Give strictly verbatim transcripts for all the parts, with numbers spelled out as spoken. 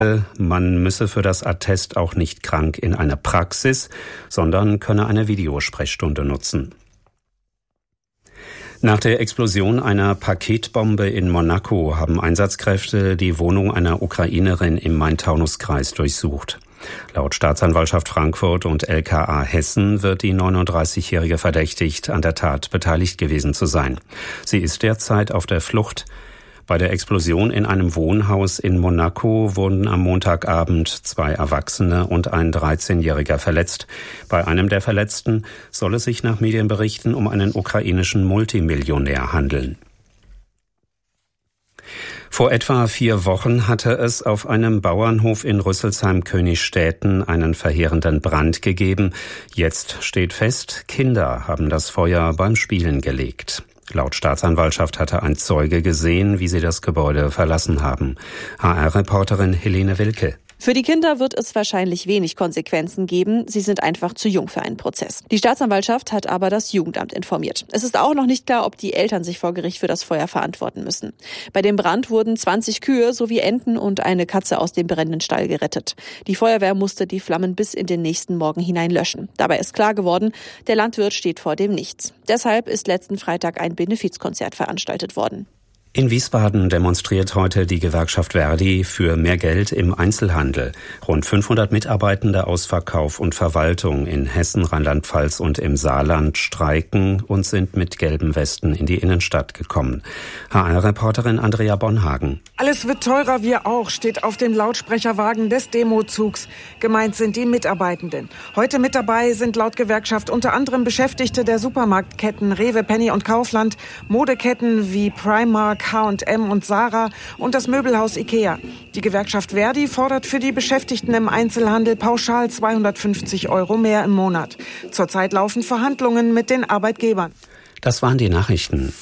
Man müsse für das Attest auch nicht krank in einer Praxis, sondern könne eine Videosprechstunde nutzen. Nach der Explosion einer Paketbombe in Monaco haben Einsatzkräfte die Wohnung einer Ukrainerin im Main-Taunus-Kreis durchsucht. Laut Staatsanwaltschaft Frankfurt und L K A Hessen wird die neununddreißigjährige verdächtigt, an der Tat beteiligt gewesen zu sein. Sie ist derzeit auf der Flucht. Bei der Explosion in einem Wohnhaus in Monaco wurden am Montagabend zwei Erwachsene und ein dreizehnjähriger verletzt. Bei einem der Verletzten soll es sich nach Medienberichten um einen ukrainischen Multimillionär handeln. Vor etwa vier Wochen hatte es auf einem Bauernhof in Rüsselsheim-Königstädten einen verheerenden Brand gegeben. Jetzt steht fest, Kinder haben das Feuer beim Spielen gelegt. Laut Staatsanwaltschaft hatte ein Zeuge gesehen, wie sie das Gebäude verlassen haben. H R-Reporterin Helene Wilke. Für die Kinder wird es wahrscheinlich wenig Konsequenzen geben. Sie sind einfach zu jung für einen Prozess. Die Staatsanwaltschaft hat aber das Jugendamt informiert. Es ist auch noch nicht klar, ob die Eltern sich vor Gericht für das Feuer verantworten müssen. Bei dem Brand wurden zwanzig Kühe sowie Enten und eine Katze aus dem brennenden Stall gerettet. Die Feuerwehr musste die Flammen bis in den nächsten Morgen hinein löschen. Dabei ist klar geworden, der Landwirt steht vor dem Nichts. Deshalb ist letzten Freitag ein Benefizkonzert veranstaltet worden. In Wiesbaden demonstriert heute die Gewerkschaft Verdi für mehr Geld im Einzelhandel. Rund fünfhundert Mitarbeitende aus Verkauf und Verwaltung in Hessen, Rheinland-Pfalz und im Saarland streiken und sind mit gelben Westen in die Innenstadt gekommen. H R-Reporterin Andrea Bonhagen. Alles wird teurer, wir auch, steht auf dem Lautsprecherwagen des Demozugs. Gemeint sind die Mitarbeitenden. Heute mit dabei sind laut Gewerkschaft unter anderem Beschäftigte der Supermarktketten Rewe, Penny und Kaufland, Modeketten wie Primark, H und M und Zara und das Möbelhaus Ikea. Die Gewerkschaft Verdi fordert für die Beschäftigten im Einzelhandel pauschal zweihundertfünfzig Euro mehr im Monat. Zurzeit laufen Verhandlungen mit den Arbeitgebern. Das waren die Nachrichten.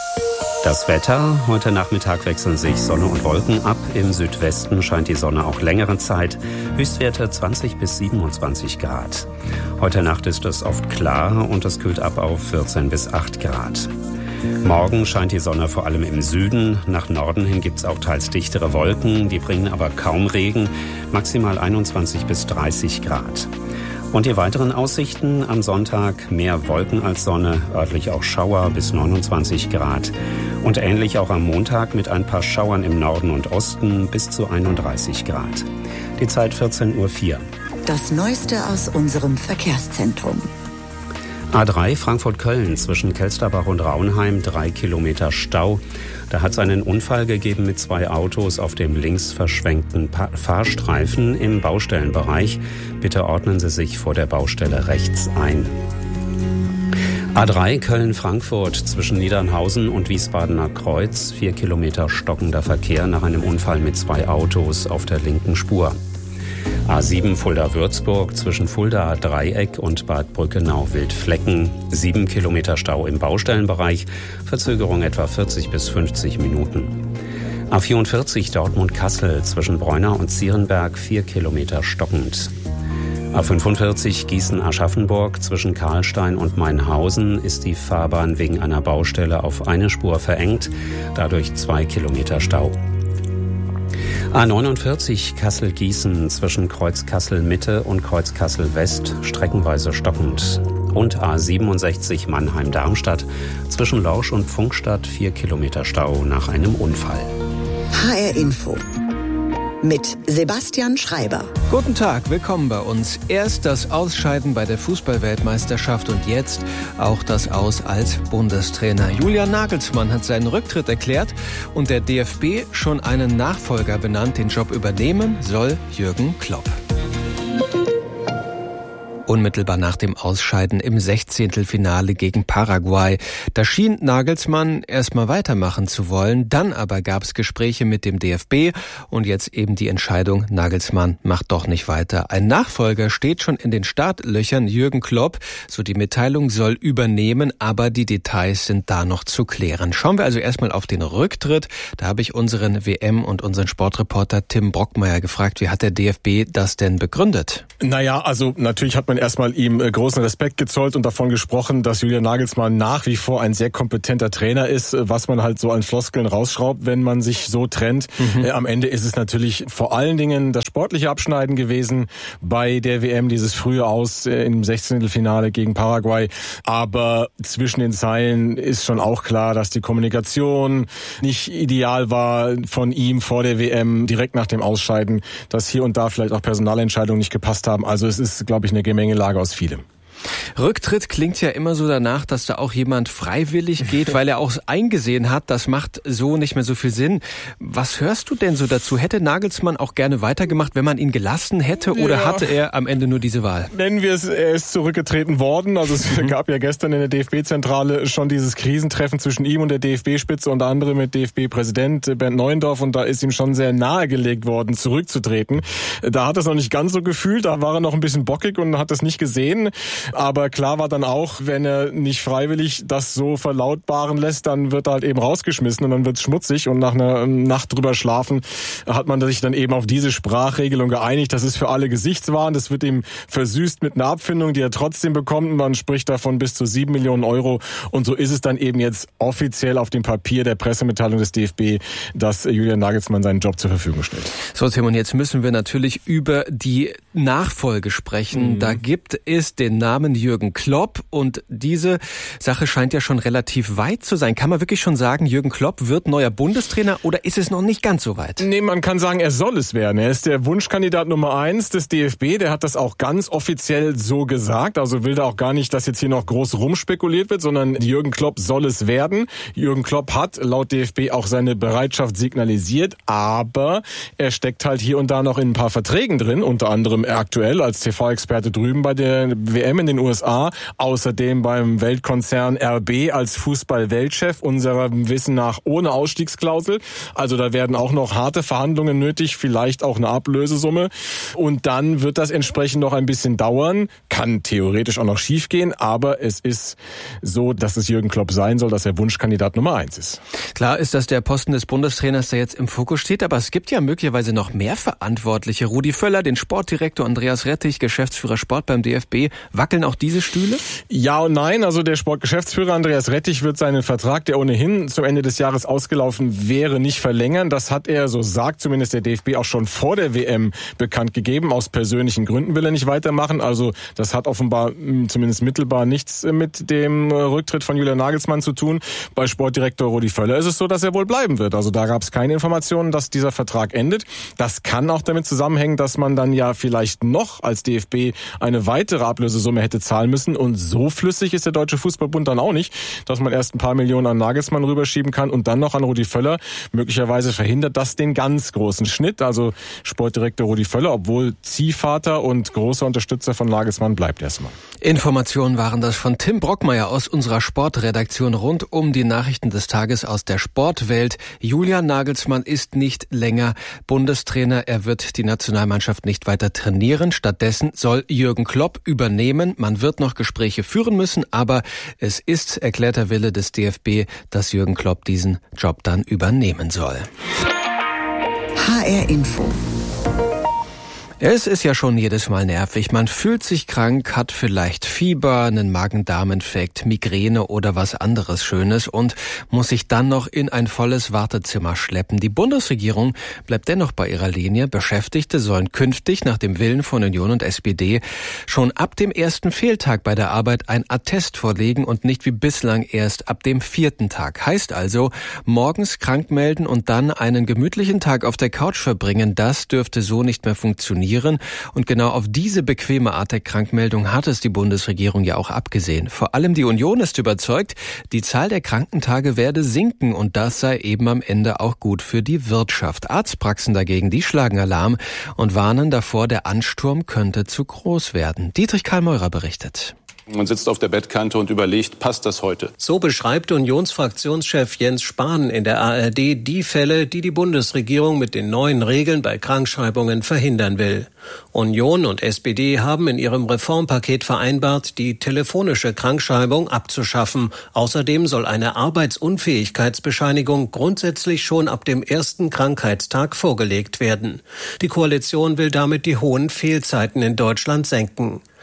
Das Wetter. Heute Nachmittag wechseln sich Sonne und Wolken ab. Im Südwesten scheint die Sonne auch längere Zeit. Höchstwerte zwanzig bis siebenundzwanzig Grad. Heute Nacht ist es oft klar und es kühlt ab auf vierzehn bis acht Grad. Morgen scheint die Sonne vor allem im Süden. Nach Norden hin gibt es auch teils dichtere Wolken. Die bringen aber kaum Regen. Maximal einundzwanzig bis dreißig Grad. Und die weiteren Aussichten: am Sonntag mehr Wolken als Sonne, örtlich auch Schauer bis neunundzwanzig Grad. Und ähnlich auch am Montag mit ein paar Schauern im Norden und Osten bis zu einunddreißig Grad. Die Zeit vierzehn Uhr vier. Das Neueste aus unserem Verkehrszentrum. A drei Frankfurt-Köln zwischen Kelsterbach und Raunheim, drei Kilometer Stau. Da hat es einen Unfall gegeben mit zwei Autos auf dem links verschwenkten pa- Fahrstreifen im Baustellenbereich. Bitte ordnen Sie sich vor der Baustelle rechts ein. A drei Köln-Frankfurt zwischen Niedernhausen und Wiesbadener Kreuz, vier Kilometer stockender Verkehr nach einem Unfall mit zwei Autos auf der linken Spur. A sieben Fulda-Würzburg zwischen Fulda-Dreieck und Bad Brückenau-Wildflecken. Sieben Kilometer Stau im Baustellenbereich. Verzögerung etwa vierzig bis fünfzig Minuten. A vierundvierzig Dortmund-Kassel zwischen Breunau und Zierenberg. Vier Kilometer stockend. A fünfundvierzig Gießen-Aschaffenburg zwischen Karlstein und Mainhausen ist die Fahrbahn wegen einer Baustelle auf eine Spur verengt. Dadurch zwei Kilometer Stau. A neunundvierzig Kassel-Gießen zwischen Kreuz Kassel-Mitte und Kreuz Kassel-West streckenweise stockend. Und A siebenundsechzig Mannheim-Darmstadt zwischen Lorsch und Pfungstadt vier Kilometer Stau nach einem Unfall. H R Info mit Sebastian Schreiber. Guten Tag, willkommen bei uns. Erst das Ausscheiden bei der Fußball-Weltmeisterschaft und jetzt auch das Aus als Bundestrainer. Julian Nagelsmann hat seinen Rücktritt erklärt und der D F B schon einen Nachfolger benannt. Den Job übernehmen soll Jürgen Klopp. Unmittelbar nach dem Ausscheiden im Sechzehntelfinale gegen Paraguay. Da schien Nagelsmann erstmal weitermachen zu wollen. Dann aber gab es Gespräche mit dem D F B und jetzt eben die Entscheidung, Nagelsmann macht doch nicht weiter. Ein Nachfolger steht schon in den Startlöchern. Jürgen Klopp, so die Mitteilung, soll übernehmen, aber die Details sind da noch zu klären. Schauen wir also erstmal auf den Rücktritt. Da habe ich unseren W M- und unseren Sportreporter Tim Brockmeier gefragt, wie hat der D F B das denn begründet? Naja, also natürlich hat man man erstmal ihm großen Respekt gezollt und davon gesprochen, dass Julian Nagelsmann nach wie vor ein sehr kompetenter Trainer ist, was man halt so an Floskeln rausschraubt, wenn man sich so trennt. Mhm. Äh, am Ende ist es natürlich vor allen Dingen das sportliche Abschneiden gewesen bei der W M, dieses frühe Aus äh, im Sechzehntelfinale gegen Paraguay. Aber zwischen den Zeilen ist schon auch klar, dass die Kommunikation nicht ideal war von ihm vor der W M, direkt nach dem Ausscheiden, dass hier und da vielleicht auch Personalentscheidungen nicht gepasst haben. Also es ist, glaube ich, eine Gemengelage aus vielem. Rücktritt klingt ja immer so danach, dass da auch jemand freiwillig geht, weil er auch eingesehen hat, das macht so nicht mehr so viel Sinn. Was hörst du denn so dazu? Hätte Nagelsmann auch gerne weitergemacht, wenn man ihn gelassen hätte, oder ja. hatte er am Ende nur diese Wahl? Nennen wir es, er ist zurückgetreten worden. Also es mhm. gab ja gestern in der D F B-Zentrale schon dieses Krisentreffen zwischen ihm und der D F B-Spitze, unter anderem mit D F B-Präsident Bernd Neuendorf, und da ist ihm schon sehr nahegelegt worden, zurückzutreten. Da hat er es noch nicht ganz so gefühlt, da war er noch ein bisschen bockig und hat es nicht gesehen. Aber klar war dann auch, wenn er nicht freiwillig das so verlautbaren lässt, dann wird er halt eben rausgeschmissen und dann wird's schmutzig, und nach einer Nacht drüber schlafen hat man sich dann eben auf diese Sprachregelung geeinigt. Das ist für alle Gesichtswahn, das wird ihm versüßt mit einer Abfindung, die er trotzdem bekommt. Man spricht davon bis zu sieben Millionen Euro, und so ist es dann eben jetzt offiziell auf dem Papier der Pressemitteilung des D F B, dass Julian Nagelsmann seinen Job zur Verfügung stellt. So, Tim, und jetzt müssen wir natürlich über die Nachfolge sprechen. Mhm. Da gibt es den Namen Jürgen Klopp, und diese Sache scheint ja schon relativ weit zu sein. Kann man wirklich schon sagen, Jürgen Klopp wird neuer Bundestrainer, oder ist es noch nicht ganz so weit? Nee, man kann sagen, er soll es werden. Er ist der Wunschkandidat Nummer eins des D F B. Der hat das auch ganz offiziell so gesagt. Also will da auch gar nicht, dass jetzt hier noch groß rumspekuliert wird, sondern Jürgen Klopp soll es werden. Jürgen Klopp hat laut D F B auch seine Bereitschaft signalisiert, aber er steckt halt hier und da noch in ein paar Verträgen drin, unter anderem aktuell als T V-Experte drüben bei der W M in den U S A, außerdem beim Weltkonzern R B als Fußball-Weltchef, unserem Wissen nach ohne Ausstiegsklausel. Also da werden auch noch harte Verhandlungen nötig, vielleicht auch eine Ablösesumme. Und dann wird das entsprechend noch ein bisschen dauern, kann theoretisch auch noch schiefgehen, aber es ist so, dass es Jürgen Klopp sein soll, dass er Wunschkandidat Nummer eins ist. Klar ist, dass der Posten des Bundestrainers, der jetzt im Fokus steht, aber es gibt ja möglicherweise noch mehr Verantwortliche. Rudi Völler, den Sportdirektor, Andreas Rettich, Geschäftsführer Sport beim D F B. Wackeln auch diese Stühle? Ja und nein. Also der Sportgeschäftsführer Andreas Rettich wird seinen Vertrag, der ohnehin zum Ende des Jahres ausgelaufen wäre, nicht verlängern. Das hat er, so sagt zumindest der D F B, auch schon vor der W M bekannt gegeben. Aus persönlichen Gründen will er nicht weitermachen. Also das hat offenbar zumindest mittelbar nichts mit dem Rücktritt von Julian Nagelsmann zu tun. Bei Sportdirektor Rudi Völler ist es so, dass er wohl bleiben wird. Also da gab es keine Informationen, dass dieser Vertrag endet. Das kann auch damit zusammenhängen, dass man dann ja vielleicht noch als D F B eine weitere Ablösesumme hätte zahlen müssen. Und so flüssig ist der Deutsche Fußballbund dann auch nicht, dass man erst ein paar Millionen an Nagelsmann rüberschieben kann und dann noch an Rudi Völler. Möglicherweise verhindert das den ganz großen Schnitt. Also Sportdirektor Rudi Völler, obwohl Ziehvater und großer Unterstützer von Nagelsmann, bleibt erstmal. Informationen waren das von Tim Brockmeier aus unserer Sportredaktion rund um die Nachrichten des Tages aus der Sportwelt. Julian Nagelsmann ist nicht länger Bundestrainer. Er wird die Nationalmannschaft nicht weiter trainieren. Stattdessen soll Jürgen Klopp übernehmen. Man wird noch Gespräche führen müssen, aber es ist erklärter Wille des D F B, dass Jürgen Klopp diesen Job dann übernehmen soll. H R Info. Es ist ja schon jedes Mal nervig. Man fühlt sich krank, hat vielleicht Fieber, einen Magen-Darm-Infekt, Migräne oder was anderes Schönes und muss sich dann noch in ein volles Wartezimmer schleppen. Die Bundesregierung bleibt dennoch bei ihrer Linie. Beschäftigte sollen künftig nach dem Willen von Union und S P D schon ab dem ersten Fehltag bei der Arbeit ein Attest vorlegen und nicht wie bislang erst ab dem vierten Tag. Heißt also, morgens krank melden und dann einen gemütlichen Tag auf der Couch verbringen, das dürfte so nicht mehr funktionieren. Und genau auf diese bequeme Art der Krankmeldung hat es die Bundesregierung ja auch abgesehen. Vor allem die Union ist überzeugt, die Zahl der Krankentage werde sinken und das sei eben am Ende auch gut für die Wirtschaft. Arztpraxen dagegen, die schlagen Alarm und warnen davor, der Ansturm könnte zu groß werden. Dietrich Karl-Meurer berichtet. Man sitzt auf der Bettkante und überlegt, passt das heute? So beschreibt Unionsfraktionschef Jens Spahn in der A R D die Fälle, die die Bundesregierung mit den neuen Regeln bei Krankschreibungen verhindern will. Union und S P D haben in ihrem Reformpaket vereinbart, die telefonische Krankschreibung abzuschaffen. Außerdem soll eine Arbeitsunfähigkeitsbescheinigung grundsätzlich schon ab dem ersten Krankheitstag vorgelegt werden. Die Koalition will damit die hohen Fehlzeiten in Deutschland senken.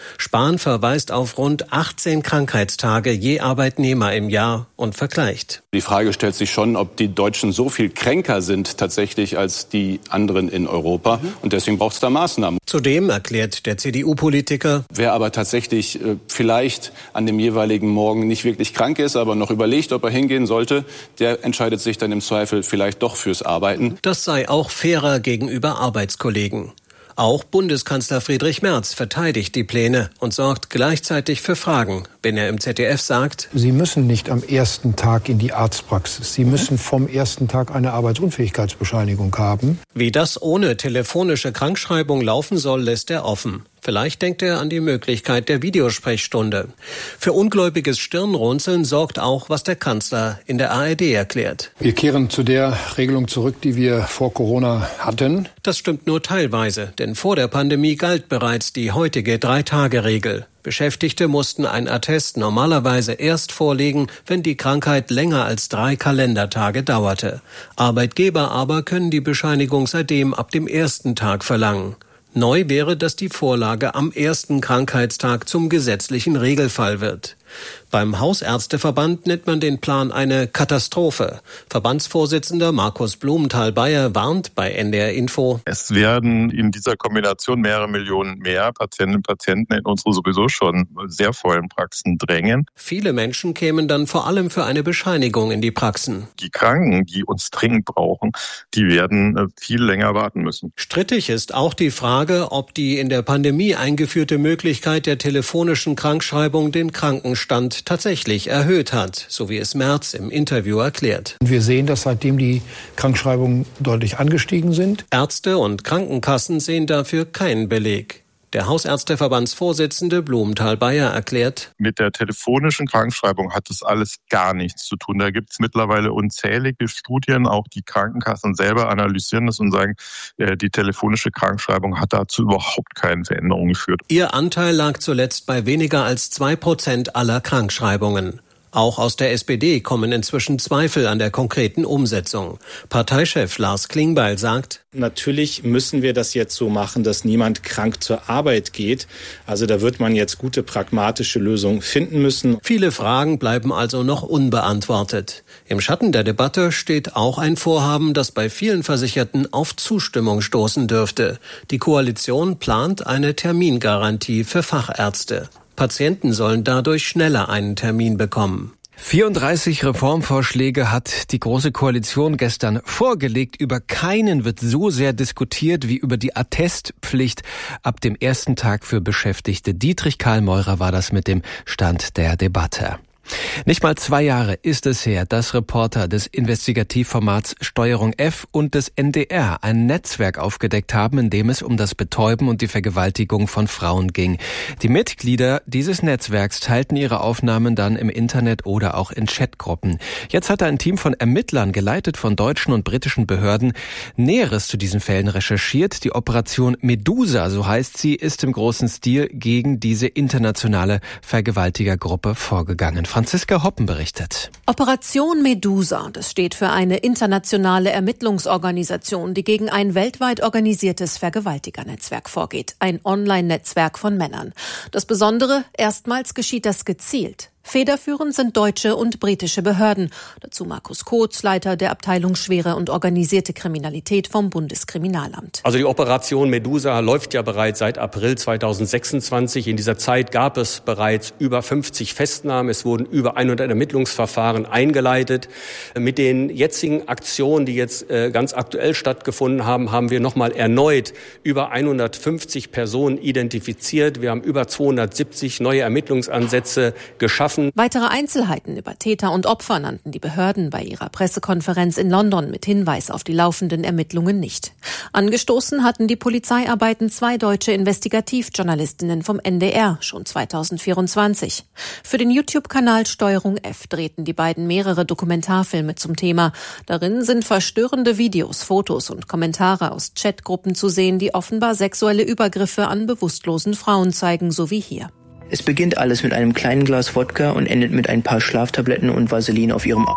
Spahn verweist auf rund achtzehn Krankheitstage je Arbeitnehmer im Jahr und vergleicht. Die Frage stellt sich schon, ob die Deutschen so viel kränker sind tatsächlich als die anderen in Europa. Und deswegen braucht es da Maßnahmen. Zudem erklärt der C D U-Politiker, wer aber tatsächlich äh, vielleicht an dem jeweiligen Morgen nicht wirklich krank ist, aber noch überlegt, ob er hingehen sollte, der entscheidet sich dann im Zweifel vielleicht doch fürs Arbeiten. Das sei auch fairer gegenüber Arbeitskollegen. Auch Bundeskanzler Friedrich Merz verteidigt die Pläne und sorgt gleichzeitig für Fragen, wenn er im Z D F sagt: Sie müssen nicht am ersten Tag in die Arztpraxis. Sie müssen vom ersten Tag eine Arbeitsunfähigkeitsbescheinigung haben. Wie das ohne telefonische Krankschreibung laufen soll, lässt er offen. Vielleicht denkt er an die Möglichkeit der Videosprechstunde. Für ungläubiges Stirnrunzeln sorgt auch, was der Kanzler in der A R D erklärt. Wir kehren zu der Regelung zurück, die wir vor Corona hatten. Das stimmt nur teilweise, denn vor der Pandemie galt bereits die heutige Drei-Tage-Regel. Beschäftigte mussten ein Attest normalerweise erst vorlegen, wenn die Krankheit länger als drei Kalendertage dauerte. Arbeitgeber aber können die Bescheinigung seitdem ab dem ersten Tag verlangen. Neu wäre, dass die Vorlage am ersten Krankheitstag zum gesetzlichen Regelfall wird. Beim Hausärzteverband nennt man den Plan eine Katastrophe. Verbandsvorsitzender Markus Blumenthal-Beyer warnt bei N D R Info: Es werden in dieser Kombination mehrere Millionen mehr Patientinnen und Patienten in unsere sowieso schon sehr vollen Praxen drängen. Viele Menschen kämen dann vor allem für eine Bescheinigung in die Praxen. Die Kranken, die uns dringend brauchen, die werden viel länger warten müssen. Strittig ist auch die Frage, ob die in der Pandemie eingeführte Möglichkeit der telefonischen Krankschreibung den Krankenstand tatsächlich erhöht hat, so wie es Merz im Interview erklärt. Wir sehen, dass seitdem die Krankschreibungen deutlich angestiegen sind. Ärzte und Krankenkassen sehen dafür keinen Beleg. Der Hausärzteverbandsvorsitzende Blumenthal-Beyer erklärt: Mit der telefonischen Krankschreibung hat das alles gar nichts zu tun. Da gibt es mittlerweile unzählige Studien, auch die Krankenkassen selber analysieren das und sagen, die telefonische Krankschreibung hat dazu überhaupt keine Veränderung geführt. Ihr Anteil lag zuletzt bei weniger als zwei Prozent aller Krankschreibungen. Auch aus der S P D kommen inzwischen Zweifel an der konkreten Umsetzung. Parteichef Lars Klingbeil sagt: Natürlich müssen wir das jetzt so machen, dass niemand krank zur Arbeit geht. Also da wird man jetzt gute pragmatische Lösungen finden müssen. Viele Fragen bleiben also noch unbeantwortet. Im Schatten der Debatte steht auch ein Vorhaben, das bei vielen Versicherten auf Zustimmung stoßen dürfte. Die Koalition plant eine Termingarantie für Fachärzte. Patienten sollen dadurch schneller einen Termin bekommen. vierunddreißig Reformvorschläge hat die Große Koalition gestern vorgelegt. Über keinen wird so sehr diskutiert wie über die Attestpflicht ab dem ersten Tag für Beschäftigte. Dietrich Karl-Meurer war das mit dem Stand der Debatte. Nicht mal zwei Jahre ist es her, dass Reporter des Investigativformats Steuerung F und des N D R ein Netzwerk aufgedeckt haben, in dem es um das Betäuben und die Vergewaltigung von Frauen ging. Die Mitglieder dieses Netzwerks teilten ihre Aufnahmen dann im Internet oder auch in Chatgruppen. Jetzt hat ein Team von Ermittlern, geleitet von deutschen und britischen Behörden, Näheres zu diesen Fällen recherchiert. Die Operation Medusa, so heißt sie, ist im großen Stil gegen diese internationale Vergewaltigergruppe vorgegangen. Franziska Hoppen berichtet. Operation Medusa, das steht für eine internationale Ermittlungsorganisation, die gegen ein weltweit organisiertes Vergewaltigernetzwerk vorgeht. Ein Online-Netzwerk von Männern. Das Besondere, erstmals geschieht das gezielt. Federführend sind deutsche und britische Behörden. Dazu Markus Kotz, Leiter der Abteilung Schwere und organisierte Kriminalität vom Bundeskriminalamt. Also die Operation Medusa läuft ja bereits seit April zweitausendsechsundzwanzig. In dieser Zeit gab es bereits über fünfzig Festnahmen. Es wurden über hundert Ermittlungsverfahren eingeleitet. Mit den jetzigen Aktionen, die jetzt ganz aktuell stattgefunden haben, haben wir nochmal erneut über hundertfünfzig Personen identifiziert. Wir haben über zweihundertsiebzig neue Ermittlungsansätze geschaffen. Weitere Einzelheiten über Täter und Opfer nannten die Behörden bei ihrer Pressekonferenz in London mit Hinweis auf die laufenden Ermittlungen nicht. Angestoßen hatten die Polizeiarbeiten zwei deutsche Investigativjournalistinnen vom N D R schon zweitausendvierundzwanzig. Für den YouTube-Kanal Steuerung F drehten die beiden mehrere Dokumentarfilme zum Thema. Darin sind verstörende Videos, Fotos und Kommentare aus Chatgruppen zu sehen, die offenbar sexuelle Übergriffe an bewusstlosen Frauen zeigen, so wie hier. Es beginnt alles mit einem kleinen Glas Wodka und endet mit ein paar Schlaftabletten und Vaseline auf ihrem A.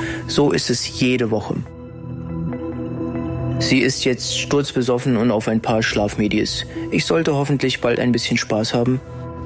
So ist es jede Woche. Sie ist jetzt sturzbesoffen und auf ein paar Schlafmedis. Ich sollte hoffentlich bald ein bisschen Spaß haben.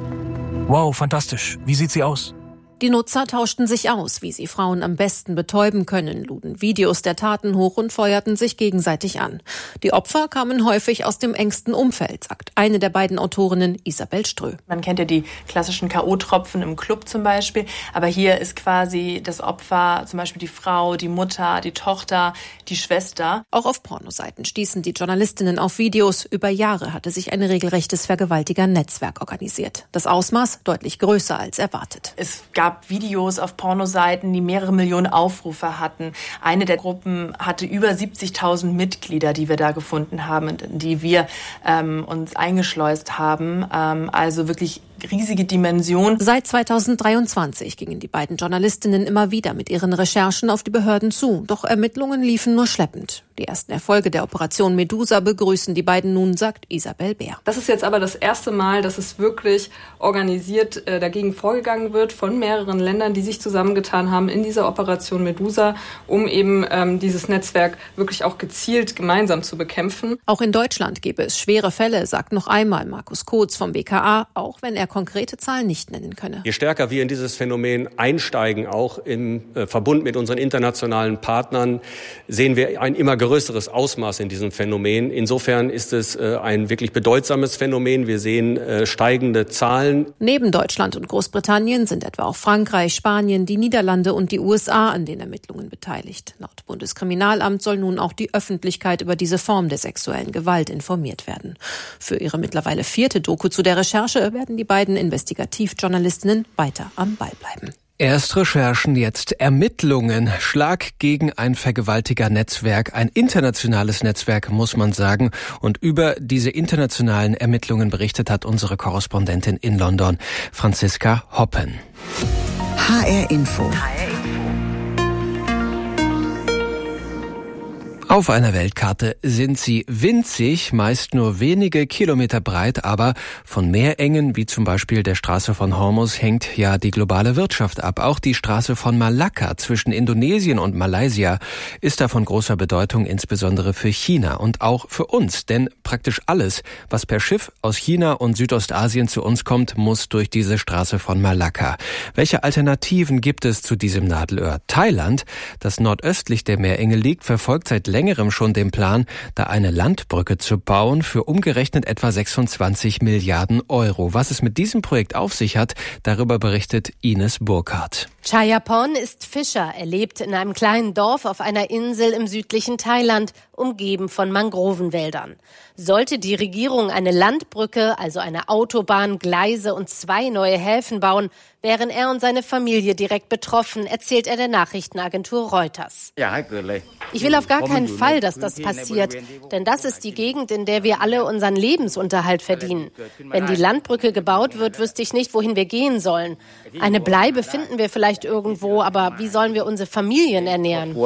Wow, fantastisch. Wie sieht sie aus? Die Nutzer tauschten sich aus, wie sie Frauen am besten betäuben können, luden Videos der Taten hoch und feuerten sich gegenseitig an. Die Opfer kamen häufig aus dem engsten Umfeld, sagt eine der beiden Autorinnen, Isabel Strö. Man kennt ja die klassischen K O-Tropfen im Club zum Beispiel, aber hier ist quasi das Opfer zum Beispiel die Frau, die Mutter, die Tochter, die Schwester. Auch auf Pornoseiten stießen die Journalistinnen auf Videos. Über Jahre hatte sich ein regelrechtes Vergewaltiger-Netzwerk organisiert. Das Ausmaß deutlich größer als erwartet. Es gab gab Videos auf Pornoseiten, die mehrere Millionen Aufrufe hatten. Eine der Gruppen hatte über siebzigtausend Mitglieder, die wir da gefunden haben, in die wir ähm, uns eingeschleust haben. Ähm, also wirklich riesige Dimension. Seit zweitausenddreiundzwanzig gingen die beiden Journalistinnen immer wieder mit ihren Recherchen auf die Behörden zu. Doch Ermittlungen liefen nur schleppend. Die ersten Erfolge der Operation Medusa begrüßen die beiden nun, sagt Isabel Bär. Das ist jetzt aber das erste Mal, dass es wirklich organisiert äh, dagegen vorgegangen wird von mehreren Ländern, die sich zusammengetan haben in dieser Operation Medusa, um eben ähm, dieses Netzwerk wirklich auch gezielt gemeinsam zu bekämpfen. Auch in Deutschland gäbe es schwere Fälle, sagt noch einmal Markus Kotz vom B K A, auch wenn er konkrete Zahlen nicht nennen könne. Je stärker wir in dieses Phänomen einsteigen, auch im äh, Verbund mit unseren internationalen Partnern, sehen wir ein immer größeres Ausmaß in diesem Phänomen. Insofern ist es äh, ein wirklich bedeutsames Phänomen. Wir sehen äh, steigende Zahlen. Neben Deutschland und Großbritannien sind etwa auch Frankreich, Spanien, die Niederlande und die U S A an den Ermittlungen beteiligt. Laut Bundeskriminalamt soll nun auch die Öffentlichkeit über diese Form der sexuellen Gewalt informiert werden. Für ihre mittlerweile vierte Doku zu der Recherche werden die beiden Investigativjournalistinnen weiter am Ball bleiben. Erst Recherchen, jetzt Ermittlungen. Schlag gegen ein Vergewaltiger-Netzwerk, ein internationales Netzwerk, muss man sagen. Und über diese internationalen Ermittlungen berichtet hat unsere Korrespondentin in London, Franziska Hoppen. H R Info. Auf einer Weltkarte sind sie winzig, meist nur wenige Kilometer breit, aber von Meerengen, wie zum Beispiel der Straße von Hormuz, hängt ja die globale Wirtschaft ab. Auch die Straße von Malakka zwischen Indonesien und Malaysia ist da von großer Bedeutung, insbesondere für China und auch für uns. Denn praktisch alles, was per Schiff aus China und Südostasien zu uns kommt, muss durch diese Straße von Malakka. Welche Alternativen gibt es zu diesem Nadelöhr? Thailand, das nordöstlich der Meerenge liegt, verfolgt seit längerem schon den Plan, da eine Landbrücke zu bauen für umgerechnet etwa sechsundzwanzig Milliarden Euro. Was es mit diesem Projekt auf sich hat, darüber berichtet Ines Burkhardt. Chayapon ist Fischer. Er lebt in einem kleinen Dorf auf einer Insel im südlichen Thailand, umgeben von Mangrovenwäldern. Sollte die Regierung eine Landbrücke, also eine Autobahn, Gleise und zwei neue Häfen bauen, wären er und seine Familie direkt betroffen, erzählt er der Nachrichtenagentur Reuters. Ich will auf gar keinen Fall, dass das passiert, denn das ist die Gegend, in der wir alle unseren Lebensunterhalt verdienen. Wenn die Landbrücke gebaut wird, wüsste ich nicht, wohin wir gehen sollen. Eine Bleibe finden wir vielleicht irgendwo, aber wie sollen wir unsere Familien ernähren?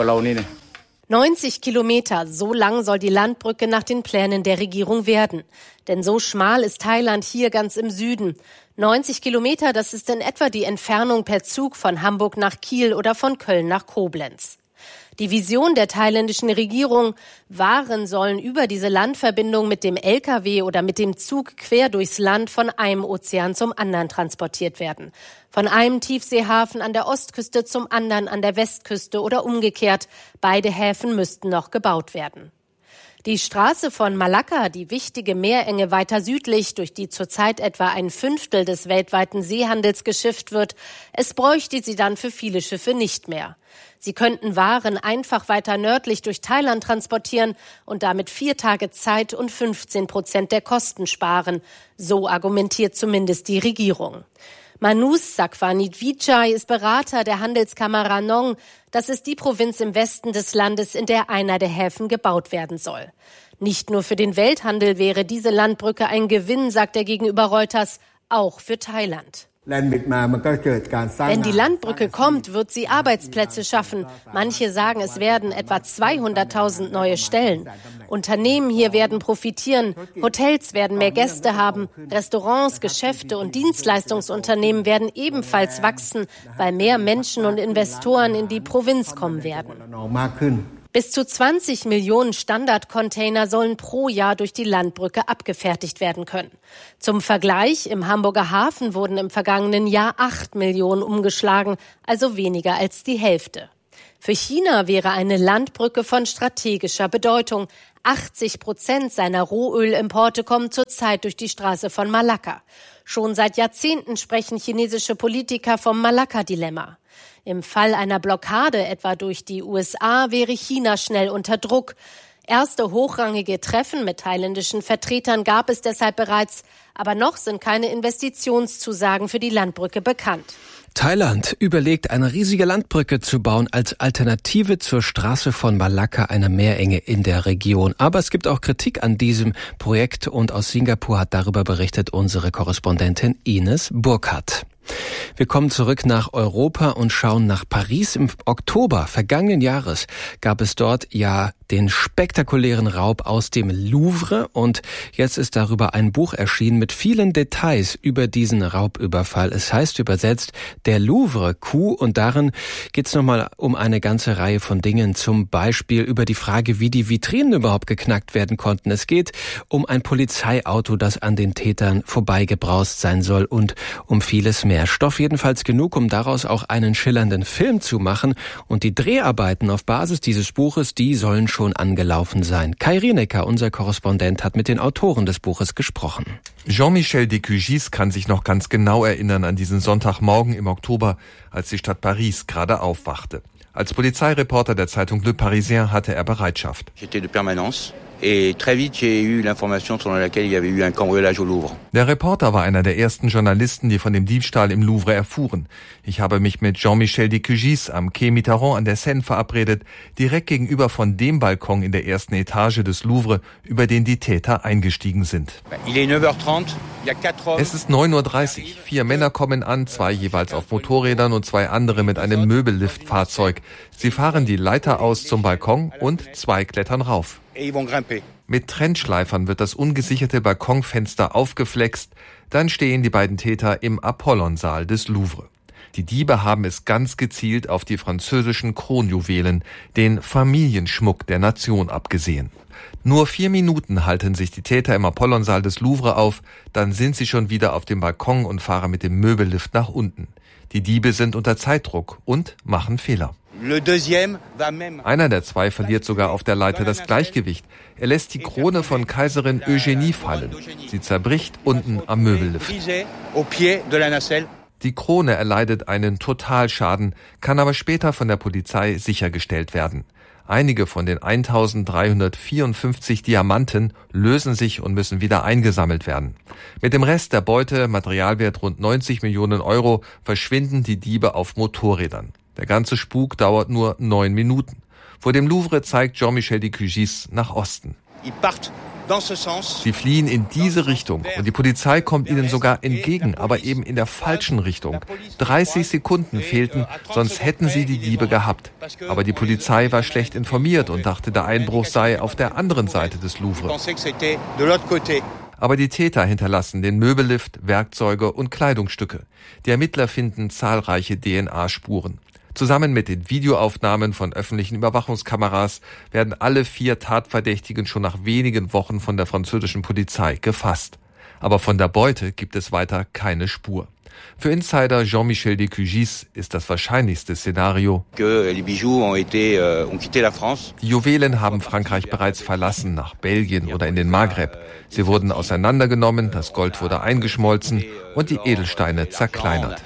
neunzig Kilometer, so lang soll die Landbrücke nach den Plänen der Regierung werden. Denn so schmal ist Thailand hier ganz im Süden. neunzig Kilometer, das ist in etwa die Entfernung per Zug von Hamburg nach Kiel oder von Köln nach Koblenz. Die Vision der thailändischen Regierung: Waren sollen über diese Landverbindung mit dem L K W oder mit dem Zug quer durchs Land von einem Ozean zum anderen transportiert werden. Von einem Tiefseehafen an der Ostküste zum anderen an der Westküste oder umgekehrt. Beide Häfen müssten noch gebaut werden. Die Straße von Malakka, die wichtige Meerenge weiter südlich, durch die zurzeit etwa ein Fünftel des weltweiten Seehandels geschifft wird, es bräuchte sie dann für viele Schiffe nicht mehr. Sie könnten Waren einfach weiter nördlich durch Thailand transportieren und damit vier Tage Zeit und fünfzehn Prozent der Kosten sparen. So argumentiert zumindest die Regierung. Manus Sakwanidvichai ist Berater der Handelskammer Ranong. Das ist die Provinz im Westen des Landes, in der einer der Häfen gebaut werden soll. Nicht nur für den Welthandel wäre diese Landbrücke ein Gewinn, sagt er gegenüber Reuters, auch für Thailand. Wenn die Landbrücke kommt, wird sie Arbeitsplätze schaffen. Manche sagen, es werden etwa zweihunderttausend neue Stellen. Unternehmen hier werden profitieren, Hotels werden mehr Gäste haben, Restaurants, Geschäfte und Dienstleistungsunternehmen werden ebenfalls wachsen, weil mehr Menschen und Investoren in die Provinz kommen werden. Bis zu zwanzig Millionen Standardcontainer sollen pro Jahr durch die Landbrücke abgefertigt werden können. Zum Vergleich, im Hamburger Hafen wurden im vergangenen Jahr acht Millionen umgeschlagen, also weniger als die Hälfte. Für China wäre eine Landbrücke von strategischer Bedeutung. achtzig Prozent seiner Rohölimporte kommen zurzeit durch die Straße von Malakka. Schon seit Jahrzehnten sprechen chinesische Politiker vom Malakka-Dilemma. Im Fall einer Blockade, etwa durch die U S A, wäre China schnell unter Druck. Erste hochrangige Treffen mit thailändischen Vertretern gab es deshalb bereits, aber noch sind keine Investitionszusagen für die Landbrücke bekannt. Thailand überlegt, eine riesige Landbrücke zu bauen als Alternative zur Straße von Malakka, einer Meerenge in der Region. Aber es gibt auch Kritik an diesem Projekt und aus Singapur hat darüber berichtet unsere Korrespondentin Ines Burkhardt. Wir kommen zurück nach Europa und schauen nach Paris. Im Oktober vergangenen Jahres gab es dort ja den spektakulären Raub aus dem Louvre und jetzt ist darüber ein Buch erschienen mit vielen Details über diesen Raubüberfall. Es heißt übersetzt der Louvre-Coup und darin geht es nochmal um eine ganze Reihe von Dingen, zum Beispiel über die Frage, wie die Vitrinen überhaupt geknackt werden konnten. Es geht um ein Polizeiauto, das an den Tätern vorbeigebraust sein soll und um vieles mehr. Stoff jedenfalls genug, um daraus auch einen schillernden Film zu machen. Und die Dreharbeiten auf Basis dieses Buches, die sollen schon angelaufen sein. Kai Rienecker, unser Korrespondent, hat mit den Autoren des Buches gesprochen. Jean-Michel Descugis kann sich noch ganz genau erinnern an diesen Sonntagmorgen im Oktober, als die Stadt Paris gerade aufwachte. Als Polizeireporter der Zeitung Le Parisien hatte er Bereitschaft. J'étais de permanence. Et très vite, j'ai eu l'information selon laquelle il y avait eu un cambriolage au Louvre. Der Reporter war einer der ersten Journalisten, die von dem Diebstahl im Louvre erfuhren. Ich habe mich mit Jean-Michel Descugis am Quai Mitterrand an der Seine verabredet, direkt gegenüber von dem Balkon in der ersten Etage des Louvre, über den die Täter eingestiegen sind. Il est neuf heures trente. Es ist neun Uhr dreißig. Vier Männer kommen an, zwei jeweils auf Motorrädern und zwei andere mit einem Möbelliftfahrzeug. Sie fahren die Leiter aus zum Balkon und zwei klettern rauf. Mit Trennschleifern wird das ungesicherte Balkonfenster aufgeflext. Dann stehen die beiden Täter im Apollonsaal des Louvre. Die Diebe haben es ganz gezielt auf die französischen Kronjuwelen, den Familienschmuck der Nation, abgesehen. Nur vier Minuten halten sich die Täter im Apollonsaal des Louvre auf, dann sind sie schon wieder auf dem Balkon und fahren mit dem Möbellift nach unten. Die Diebe sind unter Zeitdruck und machen Fehler. Einer der zwei verliert sogar auf der Leiter das Gleichgewicht. Er lässt die Krone von Kaiserin Eugénie fallen. Sie zerbricht unten am Möbellift. Die Krone erleidet einen Totalschaden, kann aber später von der Polizei sichergestellt werden. Einige von den eintausenddreihundertvierundfünfzig Diamanten lösen sich und müssen wieder eingesammelt werden. Mit dem Rest der Beute, Materialwert rund neunzig Millionen Euro, verschwinden die Diebe auf Motorrädern. Der ganze Spuk dauert nur neun Minuten. Vor dem Louvre zeigt Jean-Michel Descugis nach Osten. Sie fliehen in diese Richtung und die Polizei kommt ihnen sogar entgegen, aber eben in der falschen Richtung. dreißig Sekunden fehlten, sonst hätten sie die Diebe gehabt. Aber die Polizei war schlecht informiert und dachte, der Einbruch sei auf der anderen Seite des Louvre. Aber die Täter hinterlassen den Möbellift, Werkzeuge und Kleidungsstücke. Die Ermittler finden zahlreiche D N A-Spuren. Zusammen mit den Videoaufnahmen von öffentlichen Überwachungskameras werden alle vier Tatverdächtigen schon nach wenigen Wochen von der französischen Polizei gefasst. Aber von der Beute gibt es weiter keine Spur. Für Insider Jean-Michel Descugis ist das wahrscheinlichste Szenario: Die Juwelen haben Frankreich bereits verlassen, nach Belgien oder in den Maghreb. Sie wurden auseinandergenommen, das Gold wurde eingeschmolzen und die Edelsteine zerkleinert.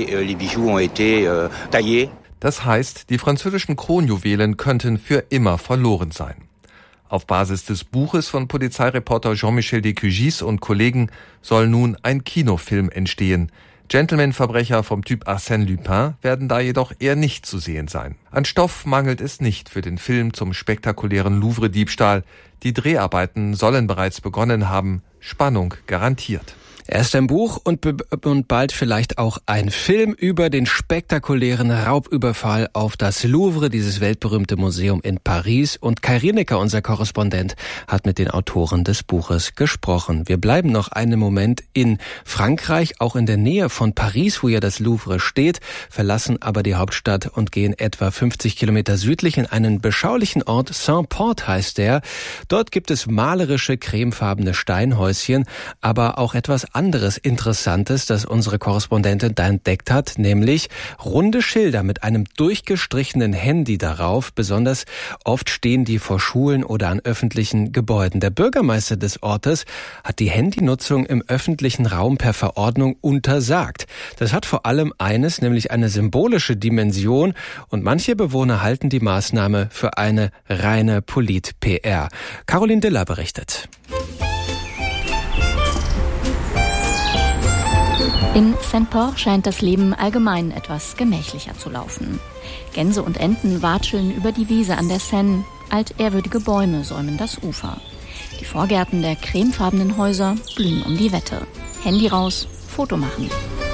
Das heißt, die französischen Kronjuwelen könnten für immer verloren sein. Auf Basis des Buches von Polizeireporter Jean-Michel Descugis und Kollegen soll nun ein Kinofilm entstehen. Gentleman-Verbrecher vom Typ Arsène Lupin werden da jedoch eher nicht zu sehen sein. An Stoff mangelt es nicht für den Film zum spektakulären Louvre-Diebstahl. Die Dreharbeiten sollen bereits begonnen haben. Spannung garantiert. Erst ein Buch und, be- und bald vielleicht auch ein Film über den spektakulären Raubüberfall auf das Louvre, dieses weltberühmte Museum in Paris. Und Kai Rienecker, unser Korrespondent, hat mit den Autoren des Buches gesprochen. Wir bleiben noch einen Moment in Frankreich, auch in der Nähe von Paris, wo ja das Louvre steht, verlassen aber die Hauptstadt und gehen etwa fünfzig Kilometer südlich in einen beschaulichen Ort. Saint-Port heißt der. Dort gibt es malerische, cremefarbene Steinhäuschen, aber auch etwas anderes Interessantes, das unsere Korrespondentin da entdeckt hat, nämlich runde Schilder mit einem durchgestrichenen Handy darauf. Besonders oft stehen die vor Schulen oder an öffentlichen Gebäuden. Der Bürgermeister des Ortes hat die Handynutzung im öffentlichen Raum per Verordnung untersagt. Das hat vor allem eines, nämlich eine symbolische Dimension, und manche Bewohner halten die Maßnahme für eine reine Polit-P R. Caroline Diller berichtet. In Saint-Port scheint das Leben allgemein etwas gemächlicher zu laufen. Gänse und Enten watscheln über die Wiese an der Seine. Altehrwürdige Bäume säumen das Ufer. Die Vorgärten der cremefarbenen Häuser blühen um die Wette. Handy raus, Foto machen.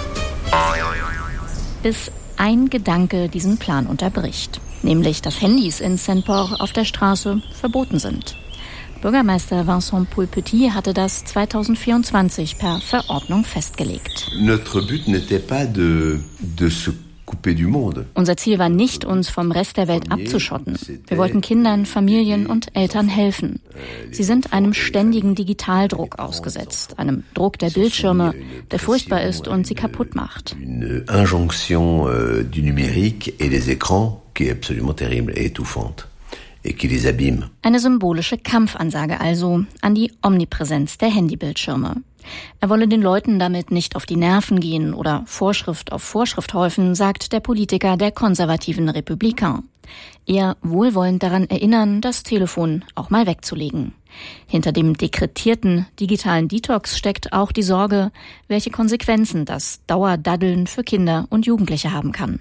Bis ein Gedanke diesen Plan unterbricht. Nämlich, dass Handys in Saint-Port auf der Straße verboten sind. Bürgermeister Vincent Poulpetit hatte das zweitausendvierundzwanzig per Verordnung festgelegt. Notre but n'était pas de, de se couper du monde. Unser Ziel war nicht, uns vom Rest der Welt abzuschotten. Wir wollten Kindern, Familien und Eltern helfen. Sie sind einem ständigen Digitaldruck ausgesetzt, einem Druck der Bildschirme, der furchtbar ist und sie kaputt macht. Une injonction euh, du numérique et des écrans qui est absolument terrible et étouffante. Eine symbolische Kampfansage also an die Omnipräsenz der Handybildschirme. Er wolle den Leuten damit nicht auf die Nerven gehen oder Vorschrift auf Vorschrift häufen, sagt der Politiker der konservativen Républicains. Eher wohlwollend daran erinnern, das Telefon auch mal wegzulegen. Hinter dem dekretierten digitalen Detox steckt auch die Sorge, welche Konsequenzen das Dauerdaddeln für Kinder und Jugendliche haben kann.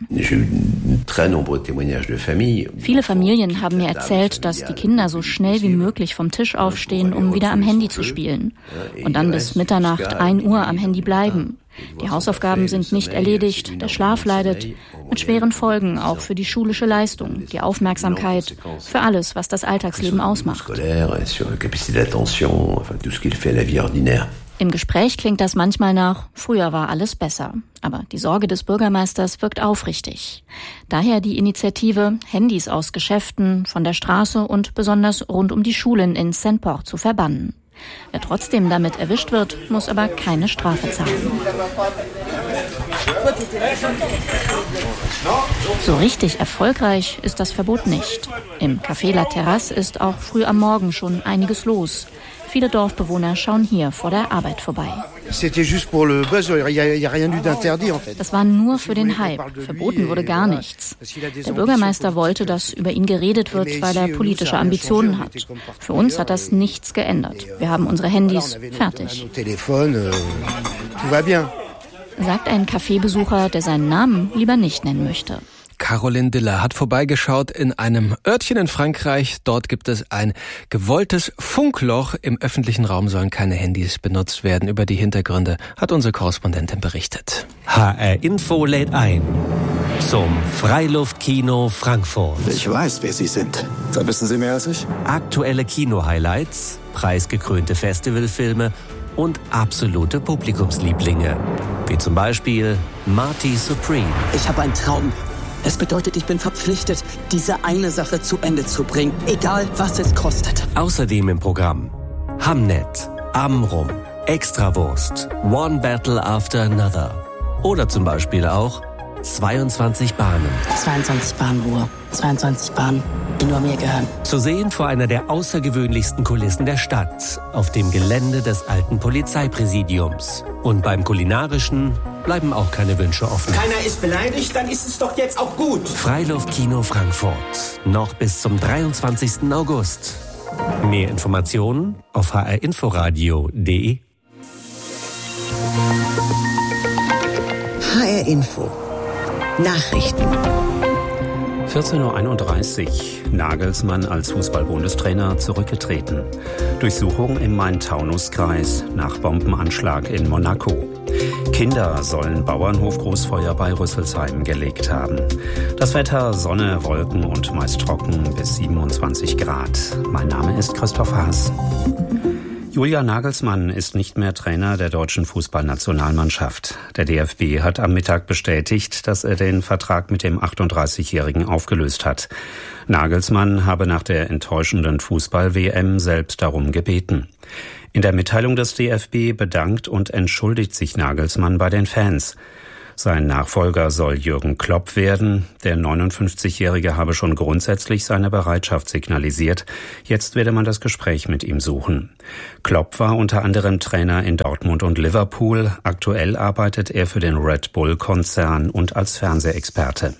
Viele Familien haben mir erzählt, dass die Kinder so schnell wie möglich vom Tisch aufstehen, um wieder am Handy zu spielen. Und dann bis Mitternacht, ein Uhr am Handy bleiben. Die Hausaufgaben sind nicht erledigt, der Schlaf leidet, mit schweren Folgen auch für die schulische Leistung, die Aufmerksamkeit, für alles, was das Alltagsleben ausmacht. Im Gespräch klingt das manchmal nach, früher war alles besser. Aber die Sorge des Bürgermeisters wirkt aufrichtig. Daher die Initiative, Handys aus Geschäften, von der Straße und besonders rund um die Schulen in Saint-Port zu verbannen. Wer trotzdem damit erwischt wird, muss aber keine Strafe zahlen. So richtig erfolgreich ist das Verbot nicht. Im Café La Terrasse ist auch früh am Morgen schon einiges los. Viele Dorfbewohner schauen hier vor der Arbeit vorbei. Das war nur für den Hype. Verboten wurde gar nichts. Der Bürgermeister wollte, dass über ihn geredet wird, weil er politische Ambitionen hat. Für uns hat das nichts geändert. Wir haben unsere Handys fertig. Sagt ein Kaffeebesucher, der seinen Namen lieber nicht nennen möchte. Caroline Diller hat vorbeigeschaut in einem Örtchen in Frankreich. Dort gibt es ein gewolltes Funkloch. Im öffentlichen Raum sollen keine Handys benutzt werden. Über die Hintergründe hat unsere Korrespondentin berichtet. H R Info lädt ein zum Freiluftkino Frankfurt. Ich weiß, wer Sie sind. Da wissen Sie mehr als ich. Aktuelle Kino-Highlights, preisgekrönte Festivalfilme und absolute Publikumslieblinge. Wie zum Beispiel Marty Supreme. Ich habe einen Traum. Es bedeutet, ich bin verpflichtet, diese eine Sache zu Ende zu bringen, egal was es kostet. Außerdem im Programm Hamnet, Amrum, Extrawurst, One Battle After Another. Oder zum Beispiel auch zweiundzwanzig Bahnen. zweiundzwanzig Bahnen, Ruhe. zweiundzwanzig Bahnen, die nur mir gehören. Zu sehen vor einer der außergewöhnlichsten Kulissen der Stadt, auf dem Gelände des alten Polizeipräsidiums. Und beim Kulinarischen bleiben auch keine Wünsche offen. Keiner ist beleidigt, dann ist es doch jetzt auch gut. Freiluftkino Frankfurt. Noch bis zum dreiundzwanzigsten August. Mehr Informationen auf h r inforadio punkt d e. H R Info. Nachrichten. vierzehn Uhr einunddreißig. Nagelsmann als Fußball-Bundestrainer zurückgetreten. Durchsuchung im Main-Taunus-Kreis nach Bombenanschlag in Monaco. Kinder sollen Bauernhof-Großfeuer bei Rüsselsheim gelegt haben. Das Wetter: Sonne, Wolken und meist trocken bis siebenundzwanzig Grad. Mein Name ist Christoph Haas. Julian Nagelsmann ist nicht mehr Trainer der deutschen Fußballnationalmannschaft. Der D F B hat am Mittag bestätigt, dass er den Vertrag mit dem achtunddreißigjährigen aufgelöst hat. Nagelsmann habe nach der enttäuschenden Fußball-W M selbst darum gebeten. In der Mitteilung des D F B bedankt und entschuldigt sich Nagelsmann bei den Fans. Sein Nachfolger soll Jürgen Klopp werden. Der neunundfünfzigjährige habe schon grundsätzlich seine Bereitschaft signalisiert. Jetzt werde man das Gespräch mit ihm suchen. Klopp war unter anderem Trainer in Dortmund und Liverpool. Aktuell arbeitet er für den Red Bull-Konzern und als Fernsehexperte.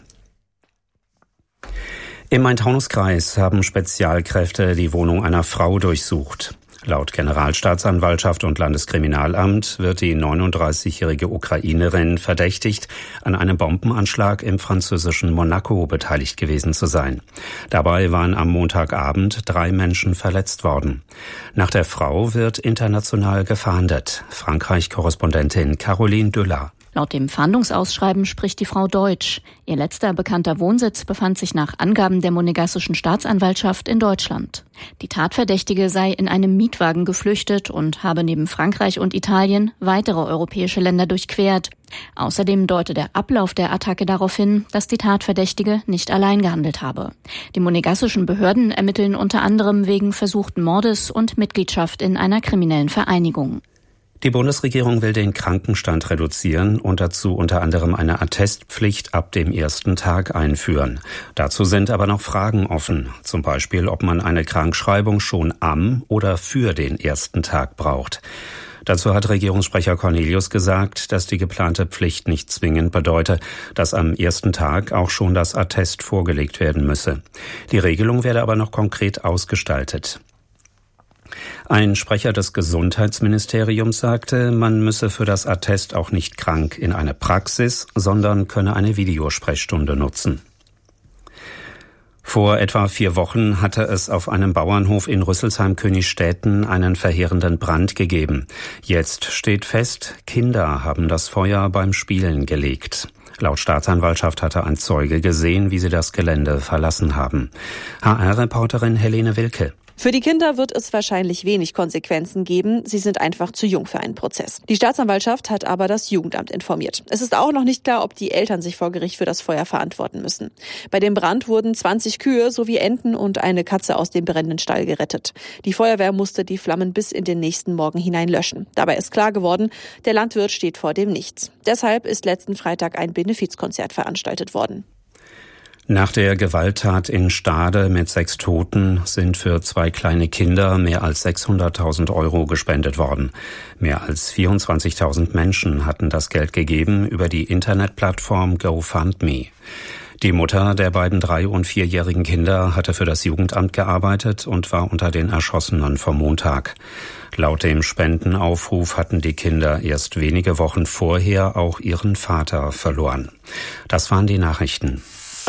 Im Main-Taunus-Kreis haben Spezialkräfte die Wohnung einer Frau durchsucht. Laut Generalstaatsanwaltschaft und Landeskriminalamt wird die neununddreißigjährige Ukrainerin verdächtigt, an einem Bombenanschlag im französischen Monaco beteiligt gewesen zu sein. Dabei waren am Montagabend drei Menschen verletzt worden. Nach der Frau wird international gefahndet. Frankreich-Korrespondentin Caroline Düller. Laut dem Fahndungsausschreiben spricht die Frau Deutsch. Ihr letzter bekannter Wohnsitz befand sich nach Angaben der monegassischen Staatsanwaltschaft in Deutschland. Die Tatverdächtige sei in einem Mietwagen geflüchtet und habe neben Frankreich und Italien weitere europäische Länder durchquert. Außerdem deute der Ablauf der Attacke darauf hin, dass die Tatverdächtige nicht allein gehandelt habe. Die monegassischen Behörden ermitteln unter anderem wegen versuchten Mordes und Mitgliedschaft in einer kriminellen Vereinigung. Die Bundesregierung will den Krankenstand reduzieren und dazu unter anderem eine Attestpflicht ab dem ersten Tag einführen. Dazu sind aber noch Fragen offen. Zum Beispiel, ob man eine Krankschreibung schon am oder für den ersten Tag braucht. Dazu hat Regierungssprecher Cornelius gesagt, dass die geplante Pflicht nicht zwingend bedeute, dass am ersten Tag auch schon das Attest vorgelegt werden müsse. Die Regelung werde aber noch konkret ausgestaltet. Ein Sprecher des Gesundheitsministeriums sagte, man müsse für das Attest auch nicht krank in eine Praxis, sondern könne eine Videosprechstunde nutzen. Vor etwa vier Wochen hatte es auf einem Bauernhof in Rüsselsheim-Königstädten einen verheerenden Brand gegeben. Jetzt steht fest, Kinder haben das Feuer beim Spielen gelegt. Laut Staatsanwaltschaft hatte ein Zeuge gesehen, wie sie das Gelände verlassen haben. H R-Reporterin Helene Wilke. Für die Kinder wird es wahrscheinlich wenig Konsequenzen geben. Sie sind einfach zu jung für einen Prozess. Die Staatsanwaltschaft hat aber das Jugendamt informiert. Es ist auch noch nicht klar, ob die Eltern sich vor Gericht für das Feuer verantworten müssen. Bei dem Brand wurden zwanzig Kühe sowie Enten und eine Katze aus dem brennenden Stall gerettet. Die Feuerwehr musste die Flammen bis in den nächsten Morgen hinein löschen. Dabei ist klar geworden, der Landwirt steht vor dem Nichts. Deshalb ist letzten Freitag ein Benefizkonzert veranstaltet worden. Nach der Gewalttat in Stade mit sechs Toten sind für zwei kleine Kinder mehr als sechshunderttausend Euro gespendet worden. Mehr als vierundzwanzigtausend Menschen hatten das Geld gegeben über die Internetplattform GoFundMe. Die Mutter der beiden drei- und vierjährigen Kinder hatte für das Jugendamt gearbeitet und war unter den Erschossenen vom Montag. Laut dem Spendenaufruf hatten die Kinder erst wenige Wochen vorher auch ihren Vater verloren. Das waren die Nachrichten.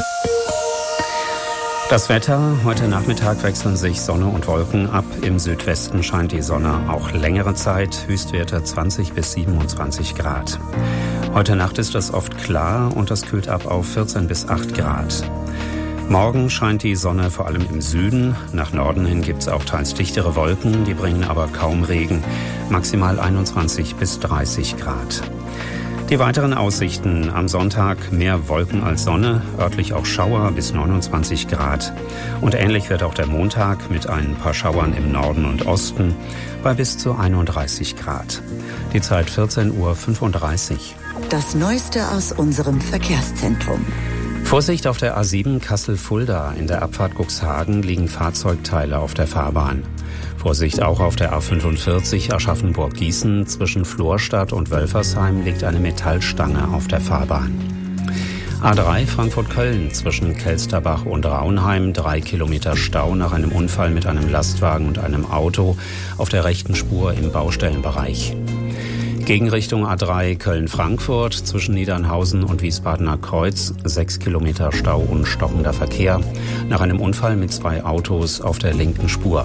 Das Wetter: Heute Nachmittag wechseln sich Sonne und Wolken ab. Im Südwesten scheint die Sonne auch längere Zeit. Höchstwerte zwanzig bis siebenundzwanzig Grad. Heute Nacht ist es oft klar und es kühlt ab auf vierzehn bis acht Grad. Morgen scheint die Sonne vor allem im Süden. Nach Norden hin gibt es auch teils dichtere Wolken, die bringen aber kaum Regen. Maximal einundzwanzig bis dreißig Grad. Die weiteren Aussichten: Am Sonntag mehr Wolken als Sonne, örtlich auch Schauer bis neunundzwanzig Grad. Und ähnlich wird auch der Montag mit ein paar Schauern im Norden und Osten bei bis zu einunddreißig Grad. Die Zeit vierzehn Uhr fünfunddreißig. Das Neueste aus unserem Verkehrszentrum. Vorsicht auf der A sieben Kassel-Fulda. In der Abfahrt Cuxhagen liegen Fahrzeugteile auf der Fahrbahn. Vorsicht auch auf der A fünfundvierzig Aschaffenburg-Gießen. Zwischen Florstadt und Wölfersheim liegt eine Metallstange auf der Fahrbahn. A drei Frankfurt-Köln zwischen Kelsterbach und Raunheim. Drei Kilometer Stau nach einem Unfall mit einem Lastwagen und einem Auto auf der rechten Spur im Baustellenbereich. Gegenrichtung A drei Köln-Frankfurt zwischen Niedernhausen und Wiesbadener Kreuz. Sechs Kilometer Stau und stockender Verkehr nach einem Unfall mit zwei Autos auf der linken Spur.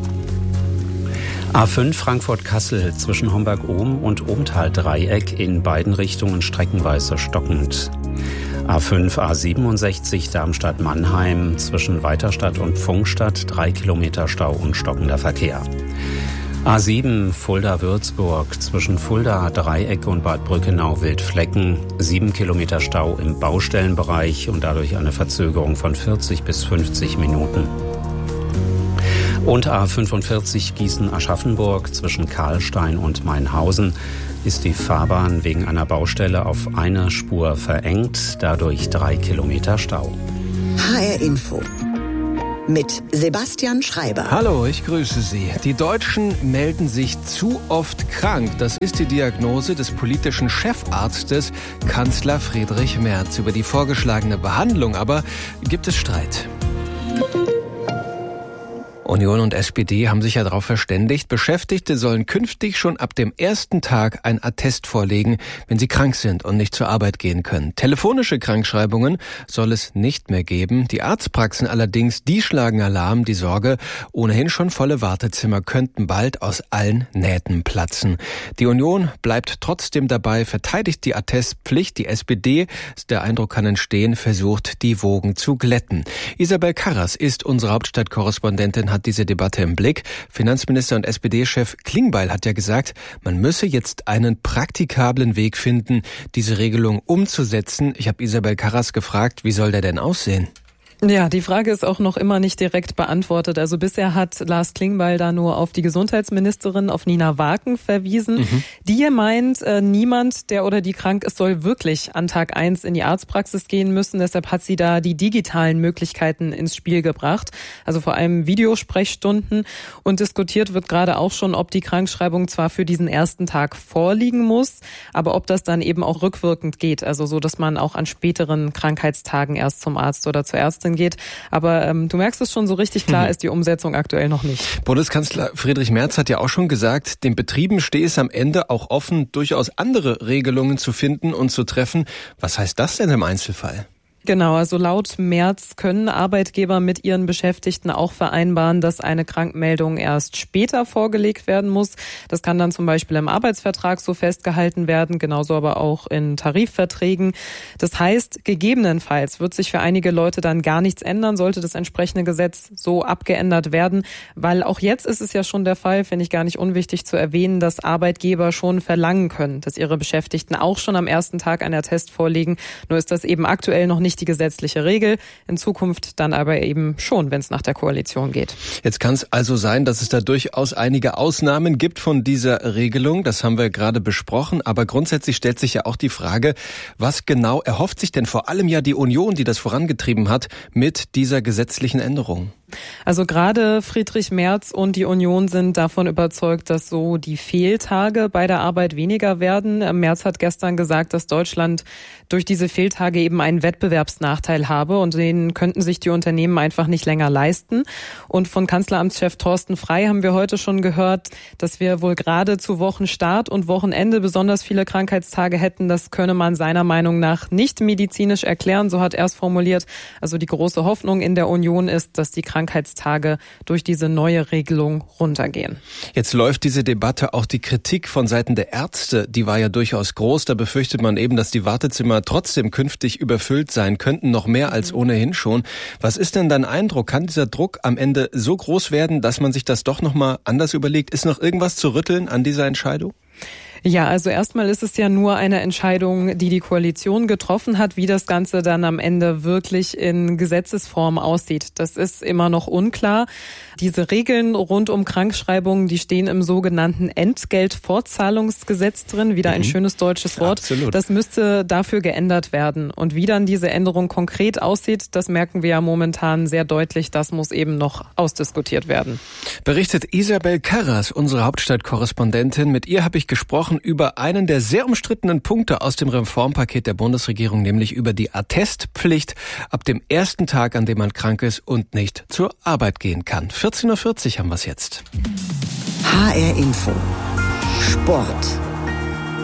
A fünf Frankfurt-Kassel zwischen Homberg-Ohm und Ohmtal-Dreieck in beiden Richtungen streckenweise stockend. A fünf A siebenundsechzig Darmstadt-Mannheim zwischen Weiterstadt und Pfungstadt, drei Kilometer Stau und stockender Verkehr. A sieben Fulda-Würzburg zwischen Fulda-Dreieck und Bad Brückenau-Wildflecken, sieben Kilometer Stau im Baustellenbereich und dadurch eine Verzögerung von vierzig bis fünfzig Minuten. Und A fünfundvierzig Gießen-Aschaffenburg zwischen Karlstein und Mainhausen ist die Fahrbahn wegen einer Baustelle auf eine Spur verengt, dadurch drei Kilometer Stau. H R Info mit Sebastian Schreiber. Hallo, ich grüße Sie. Die Deutschen melden sich zu oft krank. Das ist die Diagnose des politischen Chefarztes Kanzler Friedrich Merz. Über die vorgeschlagene Behandlung aber gibt es Streit. Union und S P D haben sich ja darauf verständigt, Beschäftigte sollen künftig schon ab dem ersten Tag ein Attest vorlegen, wenn sie krank sind und nicht zur Arbeit gehen können. Telefonische Krankschreibungen soll es nicht mehr geben. Die Arztpraxen allerdings, die schlagen Alarm. Die Sorge, ohnehin schon volle Wartezimmer könnten bald aus allen Nähten platzen. Die Union bleibt trotzdem dabei, verteidigt die Attestpflicht. Die S P D, der Eindruck kann entstehen, versucht, die Wogen zu glätten. Isabel Karras ist unsere Hauptstadtkorrespondentin, hat diese Debatte im Blick. Finanzminister und S P D-Chef Klingbeil hat ja gesagt, man müsse jetzt einen praktikablen Weg finden, diese Regelung umzusetzen. Ich habe Isabel Karras gefragt, wie soll der denn aussehen? Ja, die Frage ist auch noch immer nicht direkt beantwortet. Also bisher hat Lars Klingbeil da nur auf die Gesundheitsministerin, auf Nina Waken verwiesen. Mhm. Die meint, äh, niemand, der oder die krank ist, soll wirklich an Tag eins in die Arztpraxis gehen müssen. Deshalb hat sie da die digitalen Möglichkeiten ins Spiel gebracht. Also vor allem Videosprechstunden. Und diskutiert wird gerade auch schon, ob die Krankschreibung zwar für diesen ersten Tag vorliegen muss, aber ob das dann eben auch rückwirkend geht. Also so, dass man auch an späteren Krankheitstagen erst zum Arzt oder zur Ärztin geht. Aber ähm, du merkst es schon, so richtig klar ist die Umsetzung aktuell noch nicht. Bundeskanzler Friedrich Merz hat ja auch schon gesagt, den Betrieben stehe es am Ende auch offen, durchaus andere Regelungen zu finden und zu treffen. Was heißt das denn im Einzelfall? Genau, also laut Merz können Arbeitgeber mit ihren Beschäftigten auch vereinbaren, dass eine Krankmeldung erst später vorgelegt werden muss. Das kann dann zum Beispiel im Arbeitsvertrag so festgehalten werden, genauso aber auch in Tarifverträgen. Das heißt, gegebenenfalls wird sich für einige Leute dann gar nichts ändern, sollte das entsprechende Gesetz so abgeändert werden, weil auch jetzt ist es ja schon der Fall, finde ich gar nicht unwichtig zu erwähnen, dass Arbeitgeber schon verlangen können, dass ihre Beschäftigten auch schon am ersten Tag einen Attest vorlegen. Nur ist das eben aktuell noch nicht die gesetzliche Regel, in Zukunft dann aber eben schon, wenn es nach der Koalition geht. Jetzt kann es also sein, dass es da durchaus einige Ausnahmen gibt von dieser Regelung, das haben wir gerade besprochen, aber grundsätzlich stellt sich ja auch die Frage, was genau erhofft sich denn vor allem ja die Union, die das vorangetrieben hat, mit dieser gesetzlichen Änderung? Also gerade Friedrich Merz und die Union sind davon überzeugt, dass so die Fehltage bei der Arbeit weniger werden. Merz hat gestern gesagt, dass Deutschland durch diese Fehltage eben einen Wettbewerbsnachteil habe und den könnten sich die Unternehmen einfach nicht länger leisten. Und von Kanzleramtschef Thorsten Frey haben wir heute schon gehört, dass wir wohl gerade zu Wochenstart und Wochenende besonders viele Krankheitstage hätten. Das könne man seiner Meinung nach nicht medizinisch erklären, so hat er es formuliert. Also die große Hoffnung in der Union ist, dass die Krankheitstage durch diese neue Regelung runtergehen. Jetzt läuft diese Debatte, auch die Kritik von Seiten der Ärzte, die war ja durchaus groß. Da befürchtet man eben, dass die Wartezimmer trotzdem künftig überfüllt sein könnten, noch mehr als ohnehin schon. Was ist denn dein Eindruck? Kann dieser Druck am Ende so groß werden, dass man sich das doch nochmal anders überlegt? Ist noch irgendwas zu rütteln an dieser Entscheidung? Ja, also erstmal ist es ja nur eine Entscheidung, die die Koalition getroffen hat. Wie das Ganze dann am Ende wirklich in Gesetzesform aussieht, das ist immer noch unklar. Diese Regeln rund um Krankschreibungen, die stehen im sogenannten Entgeltfortzahlungsgesetz drin. Wieder ein mhm. schönes deutsches Wort. Absolut. Das müsste dafür geändert werden. Und wie dann diese Änderung konkret aussieht, das merken wir ja momentan sehr deutlich. Das muss eben noch ausdiskutiert werden. Berichtet Isabel Karras, unsere Hauptstadtkorrespondentin. Mit ihr habe ich gesprochen über einen der sehr umstrittenen Punkte aus dem Reformpaket der Bundesregierung, nämlich über die Attestpflicht ab dem ersten Tag, an dem man krank ist und nicht zur Arbeit gehen kann. vierzehn Uhr vierzig haben wir es jetzt. H R Info. Sport.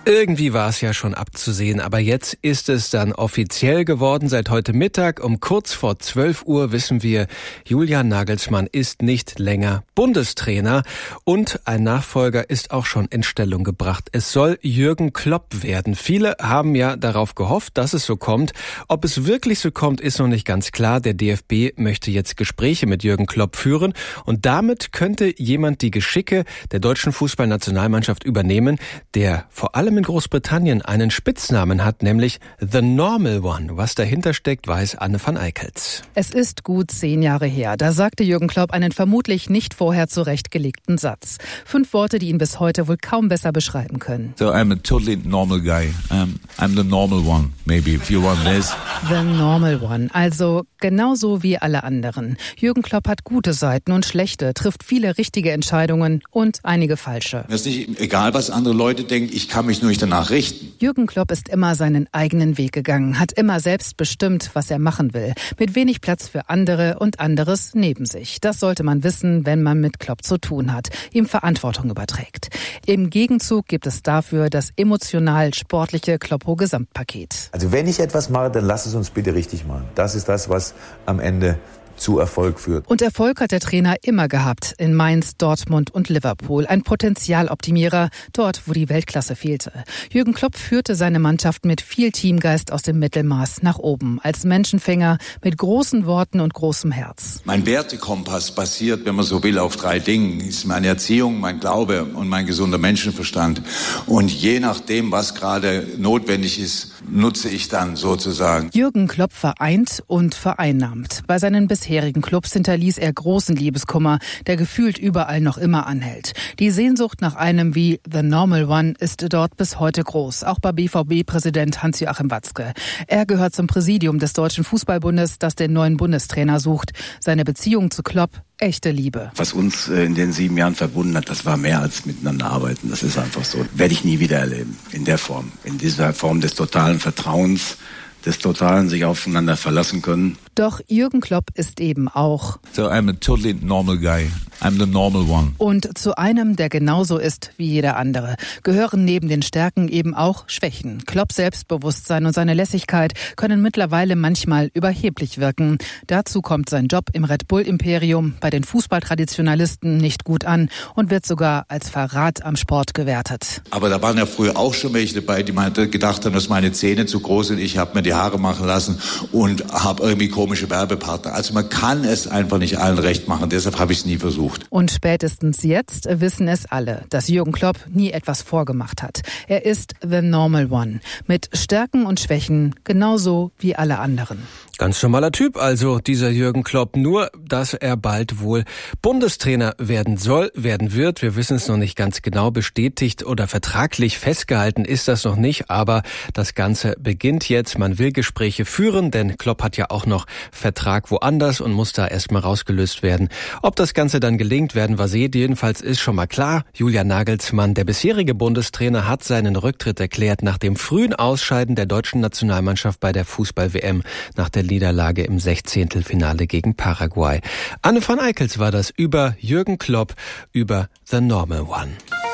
Irgendwie war es ja schon abzusehen, aber jetzt ist es dann offiziell geworden. Seit heute Mittag um kurz vor zwölf Uhr wissen wir, Julian Nagelsmann ist nicht länger Bundestrainer und ein Nachfolger ist auch schon in Stellung gebracht. Es soll Jürgen Klopp werden. Viele haben ja darauf gehofft, dass es so kommt. Ob es wirklich so kommt, ist noch nicht ganz klar. Der D F B möchte jetzt Gespräche mit Jürgen Klopp führen und damit könnte jemand die Geschicke der deutschen Fußballnationalmannschaft übernehmen, der vor allem in Großbritannien einen Spitznamen hat, nämlich The Normal One. Was dahinter steckt, weiß Anne van Eickels. Es ist gut zehn Jahre her. Da sagte Jürgen Klopp einen vermutlich nicht vorher zurechtgelegten Satz. Fünf Worte, die ihn bis heute wohl kaum besser beschreiben können. So I'm a totally normal guy. Um, I'm the normal one, maybe, if you want this. The Normal One, also genauso wie alle anderen. Jürgen Klopp hat gute Seiten und schlechte, trifft viele richtige Entscheidungen und einige falsche. Es ist nicht egal, was andere Leute denken, ich kann mich nur nicht danach richten. Jürgen Klopp ist immer seinen eigenen Weg gegangen, hat immer selbst bestimmt, was er machen will. Mit wenig Platz für andere und anderes neben sich. Das sollte man wissen, wenn man mit Klopp zu tun hat, ihm Verantwortung überträgt. Im Gegenzug gibt es dafür das emotional-sportliche Kloppo-Gesamtpaket. Also wenn ich etwas mache, dann lass es uns bitte richtig machen. Das ist das, was am Ende zu Erfolg führt. Und Erfolg hat der Trainer immer gehabt. In Mainz, Dortmund und Liverpool. Ein Potenzialoptimierer, dort, wo die Weltklasse fehlte. Jürgen Klopp führte seine Mannschaft mit viel Teamgeist aus dem Mittelmaß nach oben. Als Menschenfänger mit großen Worten und großem Herz. Mein Wertekompass basiert, wenn man so will, auf drei Dingen. Das ist meine Erziehung, mein Glaube und mein gesunder Menschenverstand. Und je nachdem, was gerade notwendig ist, nutze ich dann sozusagen. Jürgen Klopp vereint und vereinnahmt. Bei seinen bisherigen Clubs hinterließ er großen Liebeskummer, der gefühlt überall noch immer anhält. Die Sehnsucht nach einem wie The Normal One ist dort bis heute groß, auch bei B V B-Präsident Hans-Joachim Watzke. Er gehört zum Präsidium des Deutschen Fußballbundes, das den neuen Bundestrainer sucht. Seine Beziehung zu Klopp, echte Liebe. Was uns in den sieben Jahren verbunden hat, das war mehr als miteinander arbeiten. Das ist einfach so. Werde ich nie wieder erleben. In der Form. In dieser Form des totalen Vertrauens, des totalen sich aufeinander verlassen können. Doch Jürgen Klopp ist eben auch So I'm a totally normal guy. I'm the normal one. Und zu einem, der genauso ist wie jeder andere, gehören neben den Stärken eben auch Schwächen. Klopps Selbstbewusstsein und seine Lässigkeit können mittlerweile manchmal überheblich wirken. Dazu kommt sein Job im Red Bull-Imperium bei den Fußballtraditionalisten nicht gut an und wird sogar als Verrat am Sport gewertet. Aber da waren ja früher auch schon welche dabei, die gedacht haben, dass meine Zähne zu groß sind. Ich habe mir die Haare machen lassen und habe irgendwie komische Werbepartner. Also man kann es einfach nicht allen recht machen. Deshalb habe ich es nie versucht. Und spätestens jetzt wissen es alle, dass Jürgen Klopp nie etwas vorgemacht hat. Er ist the normal one. Mit Stärken und Schwächen genauso wie alle anderen. Ganz normaler Typ also, dieser Jürgen Klopp. Nur, dass er bald wohl Bundestrainer werden soll, werden wird. Wir wissen es noch nicht ganz genau. Bestätigt oder vertraglich festgehalten ist das noch nicht. Aber das Ganze beginnt jetzt. Man will Gespräche führen, denn Klopp hat ja auch noch Vertrag woanders und muss da erstmal rausgelöst werden. Ob das Ganze dann gelingt, werden wir sehen. Jedenfalls ist schon mal klar, Julian Nagelsmann, der bisherige Bundestrainer, hat seinen Rücktritt erklärt nach dem frühen Ausscheiden der deutschen Nationalmannschaft bei der Fußball-W M nach der Niederlage im Sechzehntelfinale gegen Paraguay. Anne van Eickels war das über Jürgen Klopp, über The Normal One.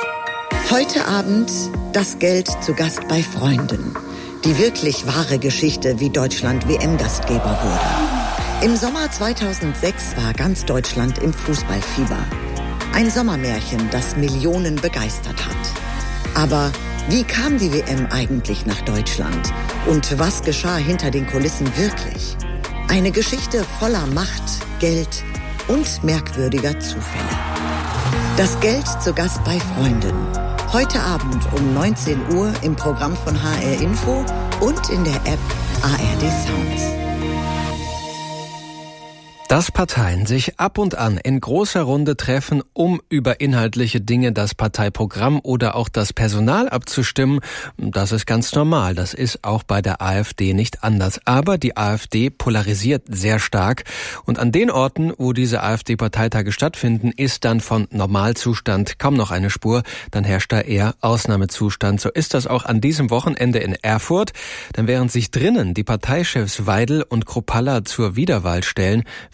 Heute Abend das Geld zu Gast bei Freunden. Die wirklich wahre Geschichte, wie Deutschland W M-Gastgeber wurde. Im Sommer zweitausendsechs war ganz Deutschland im Fußballfieber. Ein Sommermärchen, das Millionen begeistert hat. Aber wie kam die W M eigentlich nach Deutschland? Und was geschah hinter den Kulissen wirklich? Eine Geschichte voller Macht, Geld und merkwürdiger Zufälle. Das Geld zu Gast bei Freunden. Heute Abend um neunzehn Uhr im Programm von H R Info und in der App A R D Sounds. Dass Parteien sich ab und an in großer Runde treffen, um über inhaltliche Dinge, das Parteiprogramm oder auch das Personal abzustimmen, das ist ganz normal. Das ist auch bei der AfD nicht anders. Aber die AfD polarisiert sehr stark. Und an den Orten, wo diese AfD-Parteitage stattfinden, ist dann von Normalzustand kaum noch eine Spur. Dann herrscht da eher Ausnahmezustand. So ist das auch an diesem Wochenende in Erfurt. Denn während sich drinnen die Parteichefs Weidel und Kruppalla zur Wiederwahl stellen,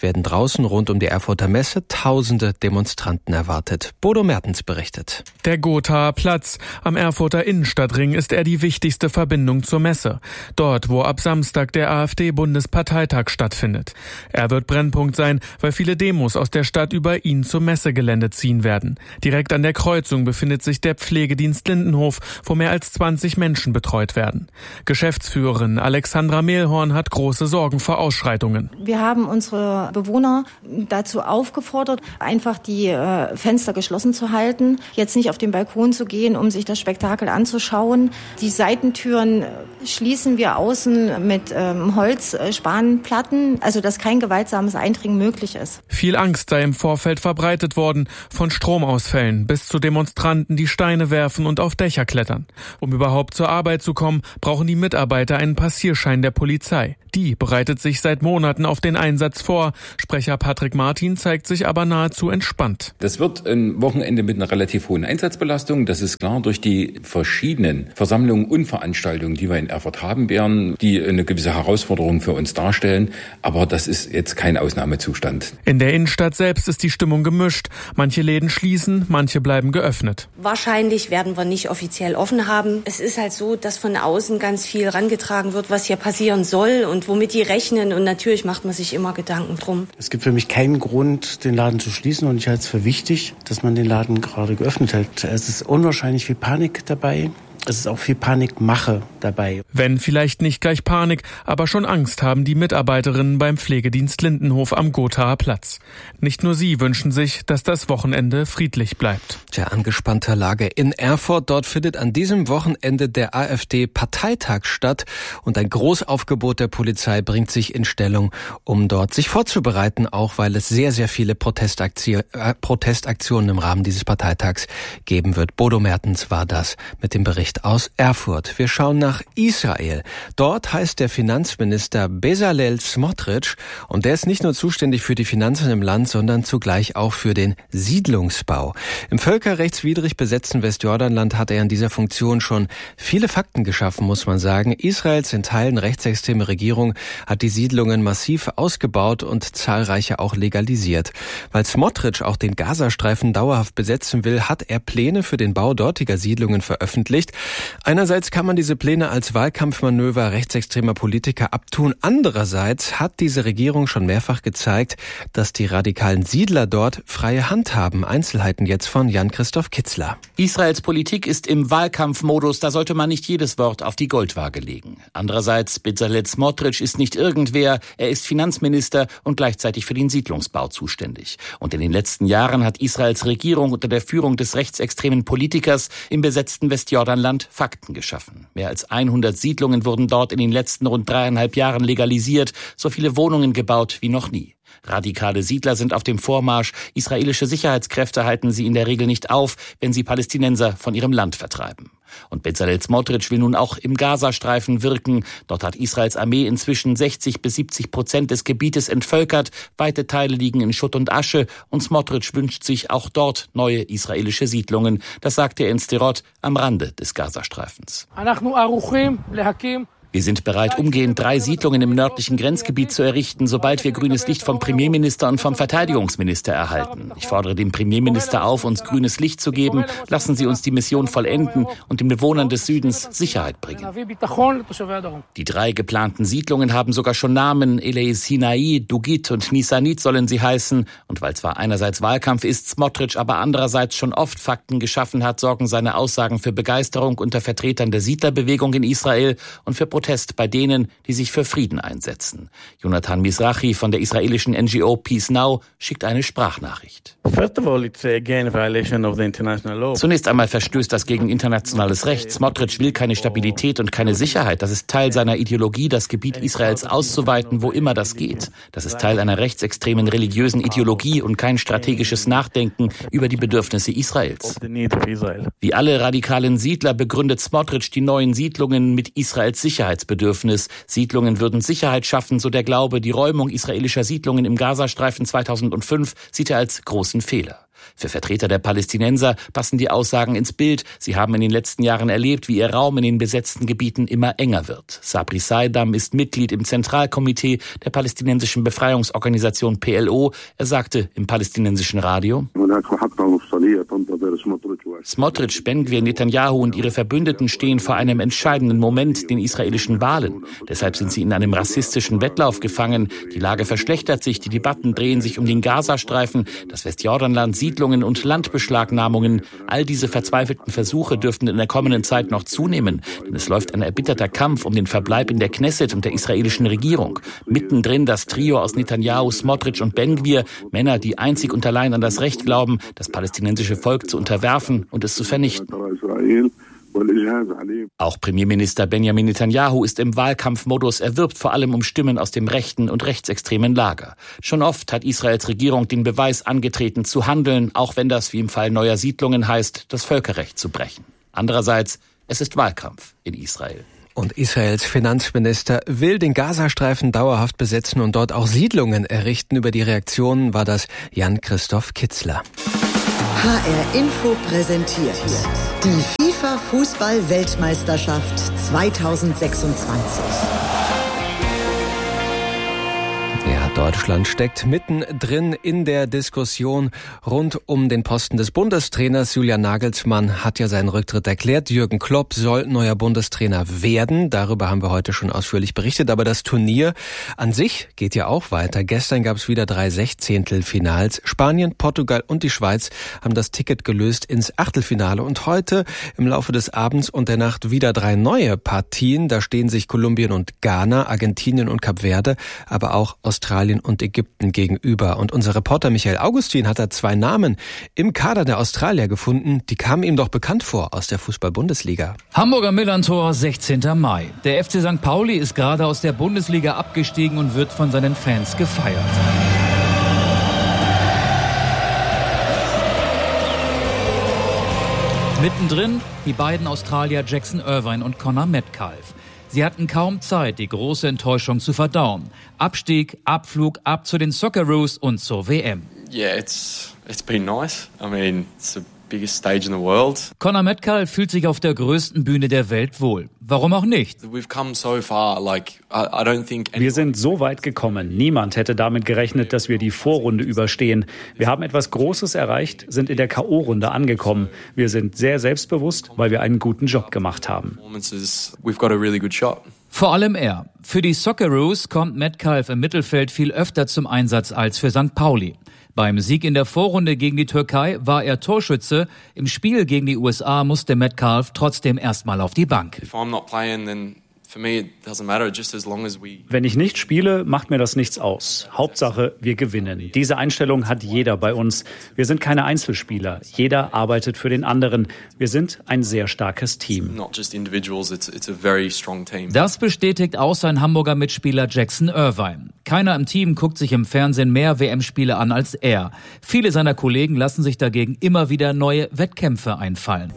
werden draußen rund um die Erfurter Messe tausende Demonstranten erwartet. Bodo Mertens berichtet. Der Gothaer Platz am Erfurter Innenstadtring ist er die wichtigste Verbindung zur Messe. Dort, wo ab Samstag der AfD-Bundesparteitag stattfindet. Er wird Brennpunkt sein, weil viele Demos aus der Stadt über ihn zum Messegelände ziehen werden. Direkt an der Kreuzung befindet sich der Pflegedienst Lindenhof, wo mehr als zwanzig Menschen betreut werden. Geschäftsführerin Alexandra Mehlhorn hat große Sorgen vor Ausschreitungen. Wir haben unsere Bewohner dazu aufgefordert, einfach die äh, Fenster geschlossen zu halten, jetzt nicht auf den Balkon zu gehen, um sich das Spektakel anzuschauen. Die Seitentüren schließen wir außen mit ähm, Holzspanplatten, also dass kein gewaltsames Eindringen möglich ist. Viel Angst sei im Vorfeld verbreitet worden, von Stromausfällen bis zu Demonstranten, die Steine werfen und auf Dächer klettern. Um überhaupt zur Arbeit zu kommen, brauchen die Mitarbeiter einen Passierschein der Polizei. Die bereitet sich seit Monaten auf den Einsatz vor. Sprecher Patrick Martin zeigt sich aber nahezu entspannt. Das wird ein Wochenende mit einer relativ hohen Einsatzbelastung. Das ist klar durch die verschiedenen Versammlungen und Veranstaltungen, die wir in Erfurt haben werden, die eine gewisse Herausforderung für uns darstellen. Aber das ist jetzt kein Ausnahmezustand. In der Innenstadt selbst ist die Stimmung gemischt. Manche Läden schließen, manche bleiben geöffnet. Wahrscheinlich werden wir nicht offiziell offen haben. Es ist halt so, dass von außen ganz viel herangetragen wird, was hier passieren soll und womit die rechnen. Und natürlich macht man sich immer Gedanken drum. Es gibt für mich keinen Grund, den Laden zu schließen. Und ich halte es für wichtig, dass man den Laden gerade geöffnet hält. Es ist unwahrscheinlich viel Panik dabei. Es ist auch viel Panikmache dabei. Wenn vielleicht nicht gleich Panik, aber schon Angst haben die Mitarbeiterinnen beim Pflegedienst Lindenhof am Gothaer Platz. Nicht nur sie wünschen sich, dass das Wochenende friedlich bleibt. Tja, angespannter Lage in Erfurt. Dort findet an diesem Wochenende der AfD-Parteitag statt und ein Großaufgebot der Polizei bringt sich in Stellung, um dort sich vorzubereiten, auch weil es sehr, sehr viele Protestaktion, äh, Protestaktionen im Rahmen dieses Parteitags geben wird. Bodo Mertens war das mit dem Bericht aus Erfurt. Wir schauen nach Israel. Dort heißt der Finanzminister Bezalel Smotrich und der ist nicht nur zuständig für die Finanzen im Land, sondern zugleich auch für den Siedlungsbau. Im völkerrechtswidrig besetzten Westjordanland hat er in dieser Funktion schon viele Fakten geschaffen, muss man sagen. Israels in Teilen rechtsextreme Regierung hat die Siedlungen massiv ausgebaut und zahlreiche auch legalisiert. Weil Smotrich auch den Gazastreifen dauerhaft besetzen will, hat er Pläne für den Bau dortiger Siedlungen veröffentlicht. Einerseits kann man diese Pläne als Wahlkampfmanöver rechtsextremer Politiker abtun. Andererseits hat diese Regierung schon mehrfach gezeigt, dass die radikalen Siedler dort freie Hand haben. Einzelheiten jetzt von Jan-Christoph Kitzler. Israels Politik ist im Wahlkampfmodus. Da sollte man nicht jedes Wort auf die Goldwaage legen. Andererseits, Bezalel Smotrich ist nicht irgendwer. Er ist Finanzminister und gleichzeitig für den Siedlungsbau zuständig. Und in den letzten Jahren hat Israels Regierung unter der Führung des rechtsextremen Politikers im besetzten Westjordanland Fakten geschaffen. Mehr als hundert Siedlungen wurden dort in den letzten rund dreieinhalb Jahren legalisiert, so viele Wohnungen gebaut wie noch nie. Radikale Siedler sind auf dem Vormarsch. Israelische Sicherheitskräfte halten sie in der Regel nicht auf, wenn sie Palästinenser von ihrem Land vertreiben. Und Bezalel Smotrich will nun auch im Gazastreifen wirken. Dort hat Israels Armee inzwischen sechzig bis siebzig Prozent des Gebietes entvölkert. Weite Teile liegen in Schutt und Asche. Und Smotrich wünscht sich auch dort neue israelische Siedlungen. Das sagte er in Sderot am Rande des Gazastreifens. Wir sind bereit, umgehend drei Siedlungen im nördlichen Grenzgebiet zu errichten, sobald wir grünes Licht vom Premierminister und vom Verteidigungsminister erhalten. Ich fordere den Premierminister auf, uns grünes Licht zu geben. Lassen Sie uns die Mission vollenden und den Bewohnern des Südens Sicherheit bringen. Die drei geplanten Siedlungen haben sogar schon Namen. Elei Sinai, Dugit und Nisanit sollen sie heißen. Und weil zwar einerseits Wahlkampf ist, Smotrich aber andererseits schon oft Fakten geschaffen hat, sorgen seine Aussagen für Begeisterung unter Vertretern der Siedlerbewegung in Israel und für Protest bei denen, die sich für Frieden einsetzen. Jonathan Mizrahi von der israelischen N G O Peace Now schickt eine Sprachnachricht. Zunächst einmal verstößt das gegen internationales Recht. Smotrich will keine Stabilität und keine Sicherheit. Das ist Teil seiner Ideologie, das Gebiet Israels auszuweiten, wo immer das geht. Das ist Teil einer rechtsextremen religiösen Ideologie und kein strategisches Nachdenken über die Bedürfnisse Israels. Wie alle radikalen Siedler begründet Smotrich die neuen Siedlungen mit Israels Sicherheit. Sicherheitsbedürfnis. Siedlungen würden Sicherheit schaffen, so der Glaube. Die Räumung israelischer Siedlungen im Gazastreifen zweitausendfünf sieht er als großen Fehler. Für Vertreter der Palästinenser passen die Aussagen ins Bild. Sie haben in den letzten Jahren erlebt, wie ihr Raum in den besetzten Gebieten immer enger wird. Sabri Saidam ist Mitglied im Zentralkomitee der palästinensischen Befreiungsorganisation P L O. Er sagte im palästinensischen Radio: Smotrich, Ben-Gvir, Netanyahu und ihre Verbündeten stehen vor einem entscheidenden Moment, den israelischen Wahlen. Deshalb sind sie in einem rassistischen Wettlauf gefangen. Die Lage verschlechtert sich, die Debatten drehen sich um den Gazastreifen, das Westjordanland, Siedlungen und Landbeschlagnahmungen. All diese verzweifelten Versuche dürften in der kommenden Zeit noch zunehmen, denn es läuft ein erbitterter Kampf um den Verbleib in der Knesset und der israelischen Regierung. Mittendrin das Trio aus Netanyahu, Smotrich und Ben-Gvir, Männer, die einzig und allein an das Recht glauben, das palästinensische Volk zu unterwerfen und es zu vernichten. Auch Premierminister Benjamin Netanyahu ist im Wahlkampfmodus. Er wirbt vor allem um Stimmen aus dem rechten und rechtsextremen Lager. Schon oft hat Israels Regierung den Beweis angetreten, zu handeln, auch wenn das, wie im Fall neuer Siedlungen heißt, das Völkerrecht zu brechen. Andererseits, es ist Wahlkampf in Israel. Und Israels Finanzminister will den Gazastreifen dauerhaft besetzen und dort auch Siedlungen errichten. Über die Reaktionen war das Jan-Christoph Kitzler. H R Info präsentiert die FIFA-Fußball-Weltmeisterschaft zweitausendsechsundzwanzig. Ja, Deutschland steckt mittendrin in der Diskussion rund um den Posten des Bundestrainers. Julian Nagelsmann hat ja seinen Rücktritt erklärt. Jürgen Klopp soll neuer Bundestrainer werden. Darüber haben wir heute schon ausführlich berichtet. Aber das Turnier an sich geht ja auch weiter. Gestern gab es wieder drei Sechzehntelfinals. Spanien, Portugal und die Schweiz haben das Ticket gelöst ins Achtelfinale. Und heute im Laufe des Abends und der Nacht wieder drei neue Partien. Da stehen sich Kolumbien und Ghana, Argentinien und Kap Verde, aber auch Australien und Ägypten gegenüber. Und unser Reporter Michael Augustin hat da zwei Namen im Kader der Australier gefunden. Die kamen ihm doch bekannt vor aus der Fußball-Bundesliga. Hamburger Millantor, sechzehnten Mai. Der F C Sankt Pauli ist gerade aus der Bundesliga abgestiegen und wird von seinen Fans gefeiert. Mittendrin die beiden Australier Jackson Irvine und Connor Metcalfe. Sie hatten kaum Zeit, die große Enttäuschung zu verdauen. Abstieg, Abflug, ab zu den Socceroos und zur W M. Yeah, it's it's been nice. I mean, it's the biggest stage in the world. Connor Metcalfe fühlt sich auf der größten Bühne der Welt wohl. Warum auch nicht? We've come so far, like I, I don't think Wir sind so weit gekommen. Niemand hätte damit gerechnet, dass wir die Vorrunde überstehen. Wir haben etwas Großes erreicht, sind in der K O-Runde angekommen. Wir sind sehr selbstbewusst, weil wir einen guten Job gemacht haben. We've got a really good shot. Vor allem er. Für die Socceroos kommt Metcalfe im Mittelfeld viel öfter zum Einsatz als für Sankt Pauli. Beim Sieg in der Vorrunde gegen die Türkei war er Torschütze. Im Spiel gegen die U S A musste Metcalfe trotzdem erstmal auf die Bank. If I'm not playing, then for me it doesn't matter, just as long as we Wenn ich nicht spiele, macht mir das nichts aus. Hauptsache, wir gewinnen. Diese Einstellung hat jeder bei uns. Wir sind keine Einzelspieler. Jeder arbeitet für den anderen. Wir sind ein sehr starkes Team. Not just individuals, it's it's a very strong team. Das bestätigt auch sein Hamburger Mitspieler Jackson Irvine. Keiner im Team guckt sich im Fernsehen mehr W M-Spiele an als er. Viele seiner Kollegen lassen sich dagegen immer wieder neue Wettkämpfe einfallen.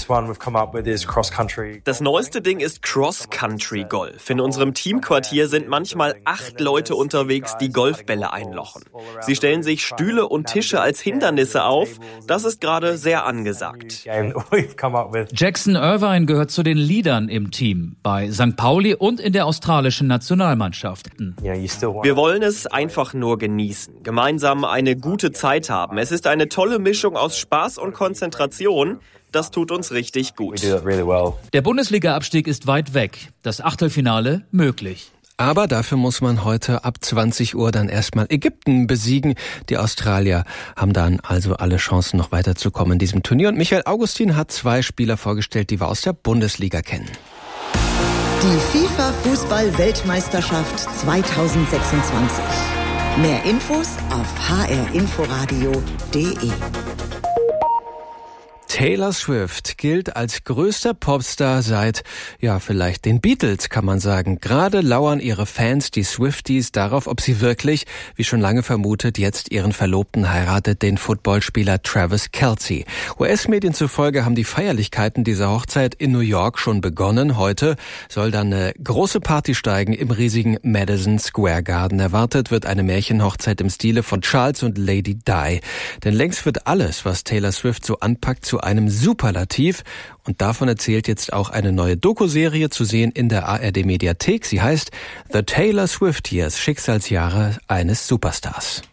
Das neueste Ding ist Cross-Country Golf. In unserem Teamquartier sind manchmal acht Leute unterwegs, die Golfbälle einlochen. Sie stellen sich Stühle und Tische als Hindernisse auf. Das ist gerade sehr angesagt. Jackson Irvine gehört zu den Leadern im Team, bei Sankt Pauli und in der australischen Nationalmannschaft. Wir wollen es einfach nur genießen, gemeinsam eine gute Zeit haben. Es ist eine tolle Mischung aus Spaß und Konzentration. Das tut uns richtig gut. Der Bundesliga-Abstieg ist weit weg, das Achtelfinale möglich. Aber dafür muss man heute ab zwanzig Uhr dann erstmal Ägypten besiegen. Die Australier haben dann also alle Chancen, noch weiterzukommen in diesem Turnier. Und Michael Augustin hat zwei Spieler vorgestellt, die wir aus der Bundesliga kennen. Die FIFA-Fußball-Weltmeisterschaft zweitausendsechsundzwanzig. Mehr Infos auf h r inforadio punkt d e. Taylor Swift gilt als größter Popstar seit, ja, vielleicht den Beatles, kann man sagen. Gerade lauern ihre Fans, die Swifties, darauf, ob sie wirklich, wie schon lange vermutet, jetzt ihren Verlobten heiratet, den Footballspieler Travis Kelce. U S-Medien zufolge haben die Feierlichkeiten dieser Hochzeit in New York schon begonnen. Heute soll dann eine große Party steigen im riesigen Madison Square Garden. Erwartet wird eine Märchenhochzeit im Stile von Charles und Lady Di. Denn längst wird alles, was Taylor Swift so anpackt, zu einem Superlativ. Und davon erzählt jetzt auch eine neue Doku-Serie, zu sehen in der A R D-Mediathek. Sie heißt The Taylor Swift Years, Schicksalsjahre eines Superstars.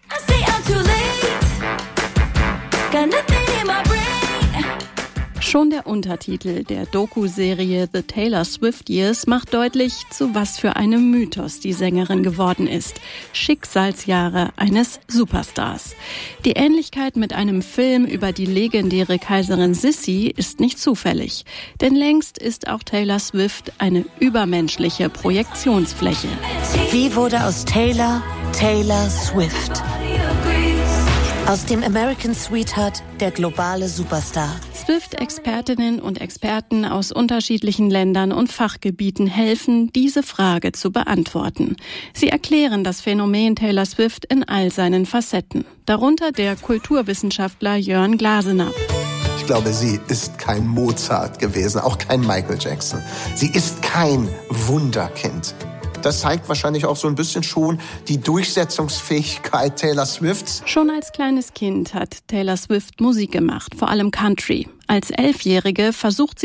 Schon der Untertitel der Doku-Serie The Taylor Swift Years macht deutlich, zu was für einem Mythos die Sängerin geworden ist. Schicksalsjahre eines Superstars. Die Ähnlichkeit mit einem Film über die legendäre Kaiserin Sissi ist nicht zufällig. Denn längst ist auch Taylor Swift eine übermenschliche Projektionsfläche. Wie wurde aus Taylor Taylor Swift? Aus dem American Sweetheart der globale Superstar. Swift-Expertinnen und Experten aus unterschiedlichen Ländern und Fachgebieten helfen, diese Frage zu beantworten. Sie erklären das Phänomen Taylor Swift in all seinen Facetten. Darunter der Kulturwissenschaftler Jörn Glasenapp. Ich glaube, sie ist kein Mozart gewesen, auch kein Michael Jackson. Sie ist kein Wunderkind. Das zeigt wahrscheinlich auch so ein bisschen schon die Durchsetzungsfähigkeit Taylor Swifts. Schon als kleines Kind hat Taylor Swift Musik gemacht, vor allem Country. Als Elfjährige versucht sie